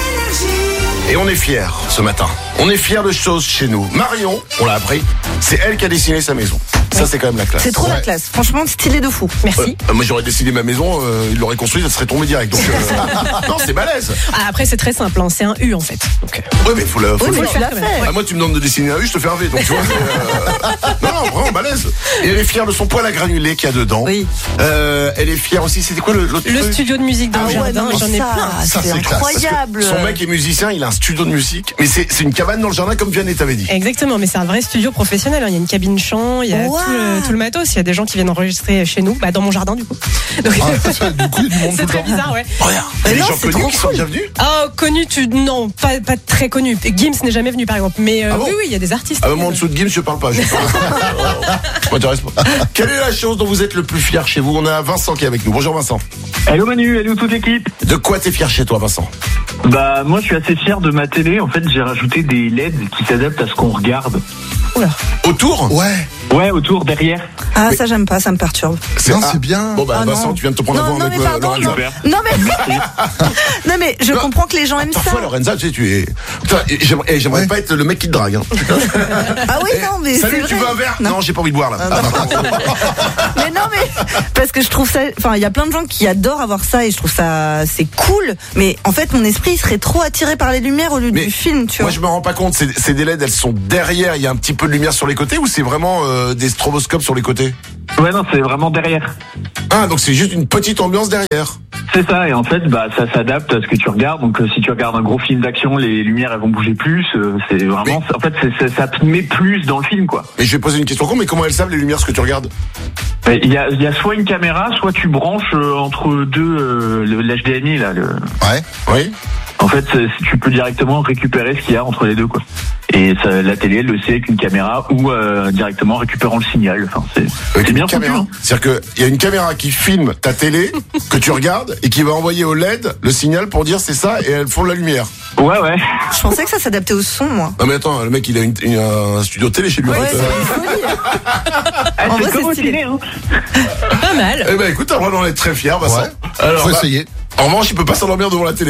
Et on est fiers ce matin. On est fiers de choses chez nous. Marion, on l'a appris, c'est elle qui a dessiné sa maison. Ça, c'est quand même la classe. C'est trop la classe. Franchement, stylé de fou. Merci. Moi, j'aurais dessiné ma maison, il l'aurait construite, ça serait tombé direct. Donc, non, c'est balèze. Ah, après, c'est très simple, hein. C'est un U, en fait. Donc, oui, mais faut le tu faire. l'as fait. Ah, moi, tu me demandes de dessiner un U, je te fais un V. Donc, tu vois, non, vraiment balèze. Et elle est fière de son poêle à granulés qu'il y a dedans. Oui. Elle est fière aussi, c'était quoi l'autre le truc studio de musique dans le jardin, j'en ai plein. Ça, c'est incroyable. Son mec est musicien, il a un studio de musique, mais c'est une cabane dans le jardin comme Vianney t'avait dit. Exactement, mais c'est un vrai studio professionnel. Il y a une cabine chant, il y a tout le matos. Il y a des gens qui viennent enregistrer chez nous, dans mon jardin du coup. Donc, du coup, il y a du monde tout c'est le très temps. bizarre, ouais. Regarde, il y a des gens connus qui sont déjà venus. Ah, connus, non, pas très connus. Gims n'est jamais venu par exemple, mais oui, il y a des artistes. Ah, moi en dessous de Gims, je parle pas. Je m'intéresse pas. Quelle est la chose dont vous êtes le plus fier chez vous? On a Vincent qui est avec nous. Bonjour Vincent. Hello Manu, hello toute l'équipe. De quoi t'es fier chez toi, Vincent? Bah moi je suis assez fier de ma télé. En fait j'ai rajouté des LED qui s'adaptent à ce qu'on regarde. Oula. Autour? Ouais, autour, derrière. Ah, ça j'aime pas, ça me perturbe. Non, c'est bien. Bon bah Vincent, tu viens de te prendre avant avec Lorenza. Non mais je comprends que les gens aiment ça. Parfois Lorenza, tu sais, tu es. Putain, j'aimerais pas être le mec qui te drague. Hein. Ah oui, non mais salut, c'est vrai. tu veux un verre? Non, j'ai pas envie de boire là. Mais non mais parce que je trouve ça. Enfin, il y a plein de gens qui adorent avoir ça et je trouve ça c'est cool. Mais en fait, mon esprit il serait trop attiré par les lumières au lieu du film, tu vois. Moi, je me rends pas compte. Ces des LED, elles sont derrière. Il y a un petit peu de lumière sur les côtés ou c'est vraiment des stroboscopes sur les côtés? Ouais, non, c'est vraiment derrière. Ah, donc c'est juste une petite ambiance derrière. C'est ça, et en fait, bah, ça s'adapte à ce que tu regardes. Donc, si tu regardes un gros film d'action, les lumières, elles vont bouger plus. C'est vraiment, en fait, ça te met plus dans le film, quoi. Mais je vais poser une question con, mais comment elles savent les lumières ce que tu regardes? Il y a soit une caméra, soit tu branches entre deux l'HDMI, là. Ouais. Oui. En fait, tu peux directement récupérer ce qu'il y a entre les deux, quoi. Et ça, la télé, elle le sait avec une caméra ou directement récupérant le signal. Enfin, c'est bien foutu. Hein. C'est-à-dire qu'il y a une caméra qui filme ta télé que tu regardes et qui va envoyer au LED le signal pour dire c'est ça et elles font de la lumière. Ouais. Je pensais que ça s'adaptait au son, moi. Non mais attends, le mec il a un studio télé chez lui. Ouais, en fait. C'est comme au ciné, hein. Pas mal. Eh ben écoute, t'as le droit d'en être très fier, Vincent. Ouais. Alors, Faut essayer. En revanche, il peut pas s'endormir devant la télé.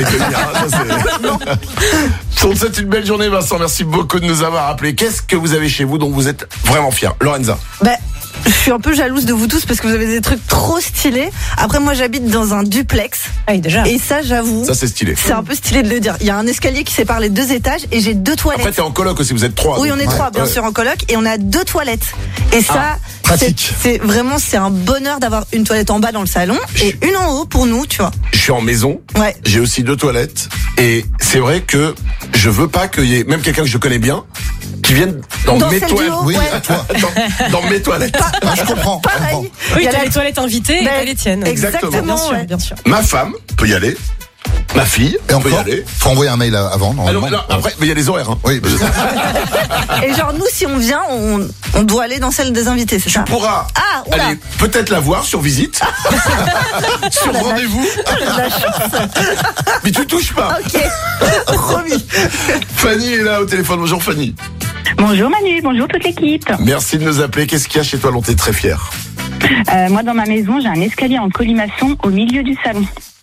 On te souhaite une belle journée, Vincent. Merci beaucoup de nous avoir appelés. Qu'est-ce que vous avez chez vous dont vous êtes vraiment fiers? Lorenza. Je suis un peu jalouse de vous tous parce que vous avez des trucs trop stylés. Après, moi, j'habite dans un duplex. Ah oui, déjà. Et ça, j'avoue. Ça, c'est stylé. C'est un peu stylé de le dire. Il y a un escalier qui sépare les 2 étages et j'ai 2 toilettes. Après, t'es en coloc aussi, vous êtes 3. Oui, on est 3, bien sûr, en coloc. Et on a 2 toilettes. Et ça, c'est vraiment, c'est un bonheur d'avoir une toilette en bas dans le salon et une en haut pour nous, tu vois. Je suis en maison. Ouais. J'ai aussi 2 toilettes. Et c'est vrai que je veux pas qu'il y ait même quelqu'un que je connais bien qui vienne dans mes toilettes. Oui, à toi. Dans mes toilettes. Je comprends. Pareil. Oui, t'as les toilettes invitées et t'as les tiennes. Exactement. Bien sûr, ouais. bien sûr. Ma femme peut y aller. Ma fille Et peut y encore, aller. faut envoyer un mail avant. Alors, normalement. là, après, mais il y a les horaires. Hein. Oui, Et genre, nous, si on vient, on doit aller dans celle des invités, c'est ça? Tu pourras oula. aller peut-être la voir sur visite, sur rendez-vous. Mais tu touches pas. Ok, promis. Fanny est là au téléphone. Bonjour Fanny. Bonjour Manu, bonjour toute l'équipe. Merci de nous appeler. Qu'est-ce qu'il y a chez toi dont tu es très fière? Moi dans ma maison, j'ai un escalier en colimaçon au milieu du salon.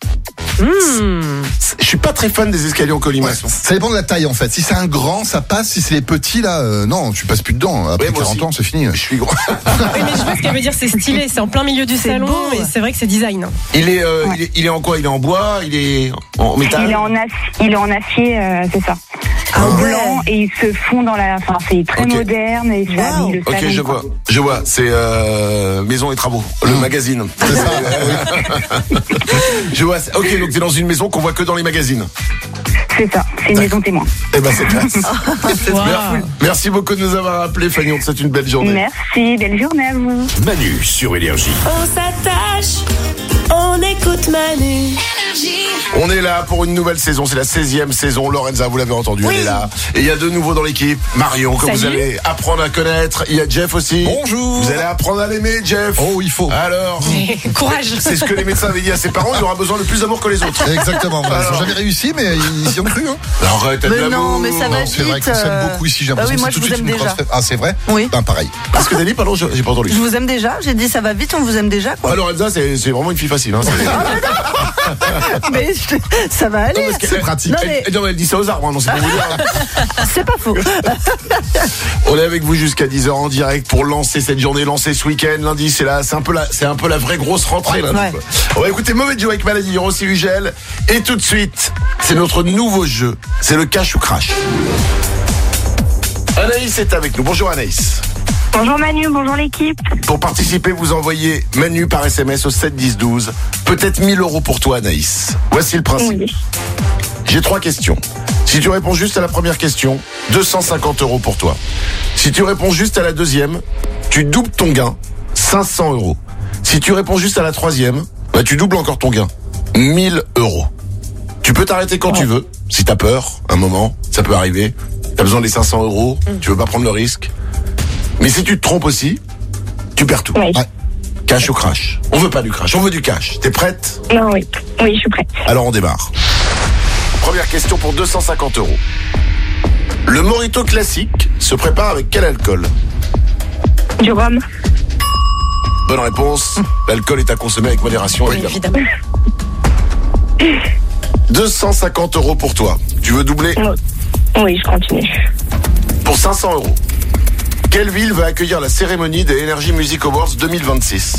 Je suis pas très fan des escaliers en colimaçon. Ça dépend de la taille en fait. Si c'est un grand, ça passe. Si c'est les petits là, non, tu passes plus dedans. Après 40 ans, c'est fini. Je suis grand. Oui, mais je vois ce qu'elle veut dire, c'est stylé, c'est en plein milieu du salon beau. et c'est vrai que c'est design. Il est en quoi? Il est en bois? Il est en métal? Il est en acier, c'est ça. En blanc et il se fond dans la. Enfin, c'est très moderne et ça habille le salon. Ok, je vois. C'est Maison et Travaux, le magazine. C'est ça. Je vois. Ok, donc t'es dans une maison qu'on voit que dans les magazines. C'est ça, c'est une maison témoin. Eh ben c'est classe. Wow. Merci beaucoup de nous avoir appelés, Fanny. On te souhaite une belle journée. Merci, belle journée à vous. Manu sur Énergie. On s'attache, on écoute Manu. On est là pour une nouvelle saison, c'est la 16e saison. Lorenza, vous l'avez entendu, elle est là. Et il y a deux nouveaux dans l'équipe. Marion, que vous allez apprendre à connaître. Il y a Jeff aussi. Bonjour. Vous allez apprendre à l'aimer, Jeff. Oh, il faut. Alors, Courage. c'est ce que les médecins avaient dit à ses parents. Il aura besoin de plus d'amour que les autres. Exactement. Voilà. Ils n'ont jamais réussi, mais ils y ont cru. Hein. Arrête, t'as de Mais l'amour. non, mais ça va Non, c'est vrai vite. qu'on s'aime beaucoup ici. J'ai Bah l'impression oui, moi, que c'est je tout de vous suite aime une déjà. grosse fête. Ah, c'est vrai? Oui. Ben, pareil. Qu'est-ce que t'as dit? Pardon, j'ai pas entendu. Je vous aime déjà. J'ai dit ça va vite, on vous aime déjà, quoi. Alors, Lorenza, c'est vraiment une fille facile. Hein. Mais ça va aller. C'est pratique. Non, mais Elle dit ça aux arbres. Non, c'est pour vous dire. c'est pas faux. On est avec vous jusqu'à 10h en direct pour lancer cette journée, lancer ce week-end. Lundi, c'est un peu la vraie grosse rentrée. Lundi, Ouais. quoi. On va écouter Mauvais Joe avec Maladie, Rossi Hugel. Et tout de suite, c'est notre nouveau jeu. C'est le cash ou crash. Anaïs est avec nous. Bonjour Anaïs. Bonjour Manu, bonjour l'équipe. Pour participer, vous envoyez Manu par SMS au 7 10 12. Peut-être 1000 € pour toi Anaïs. Voici le principe. Oui. J'ai 3 questions. Si tu réponds juste à la première question, 250 € pour toi. Si tu réponds juste à la deuxième, tu doubles ton gain, 500 €. Si tu réponds juste à la troisième, bah tu doubles encore ton gain, 1000 €. Tu peux t'arrêter quand tu veux. Si t'as peur, un moment, ça peut arriver. T'as besoin des 500 €, tu veux pas prendre le risque. Mais si tu te trompes aussi, tu perds tout. Oui. Ouais. Cash ou crash? On veut pas du crash, on veut du cash. T'es prête? Non, oui. Oui, je suis prête. Alors on démarre. Première question pour 250 €. Le mojito classique se prépare avec quel alcool? Du rhum. Bonne réponse. L'alcool est à consommer avec modération, évidemment. 250 € pour toi. Tu veux doubler? Oui, je continue. Pour 500 €. Quelle ville va accueillir la cérémonie des Energy Music Awards 2026?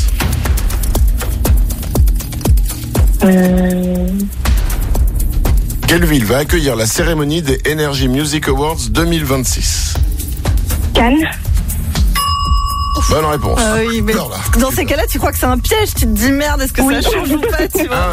Quelle ville va accueillir la cérémonie des Energy Music Awards 2026? Cannes. Bonne réponse. Oui, mais dans ces cas-là, tu crois que c'est un piège? Tu te dis merde, est-ce que ça change ou pas, tu vois?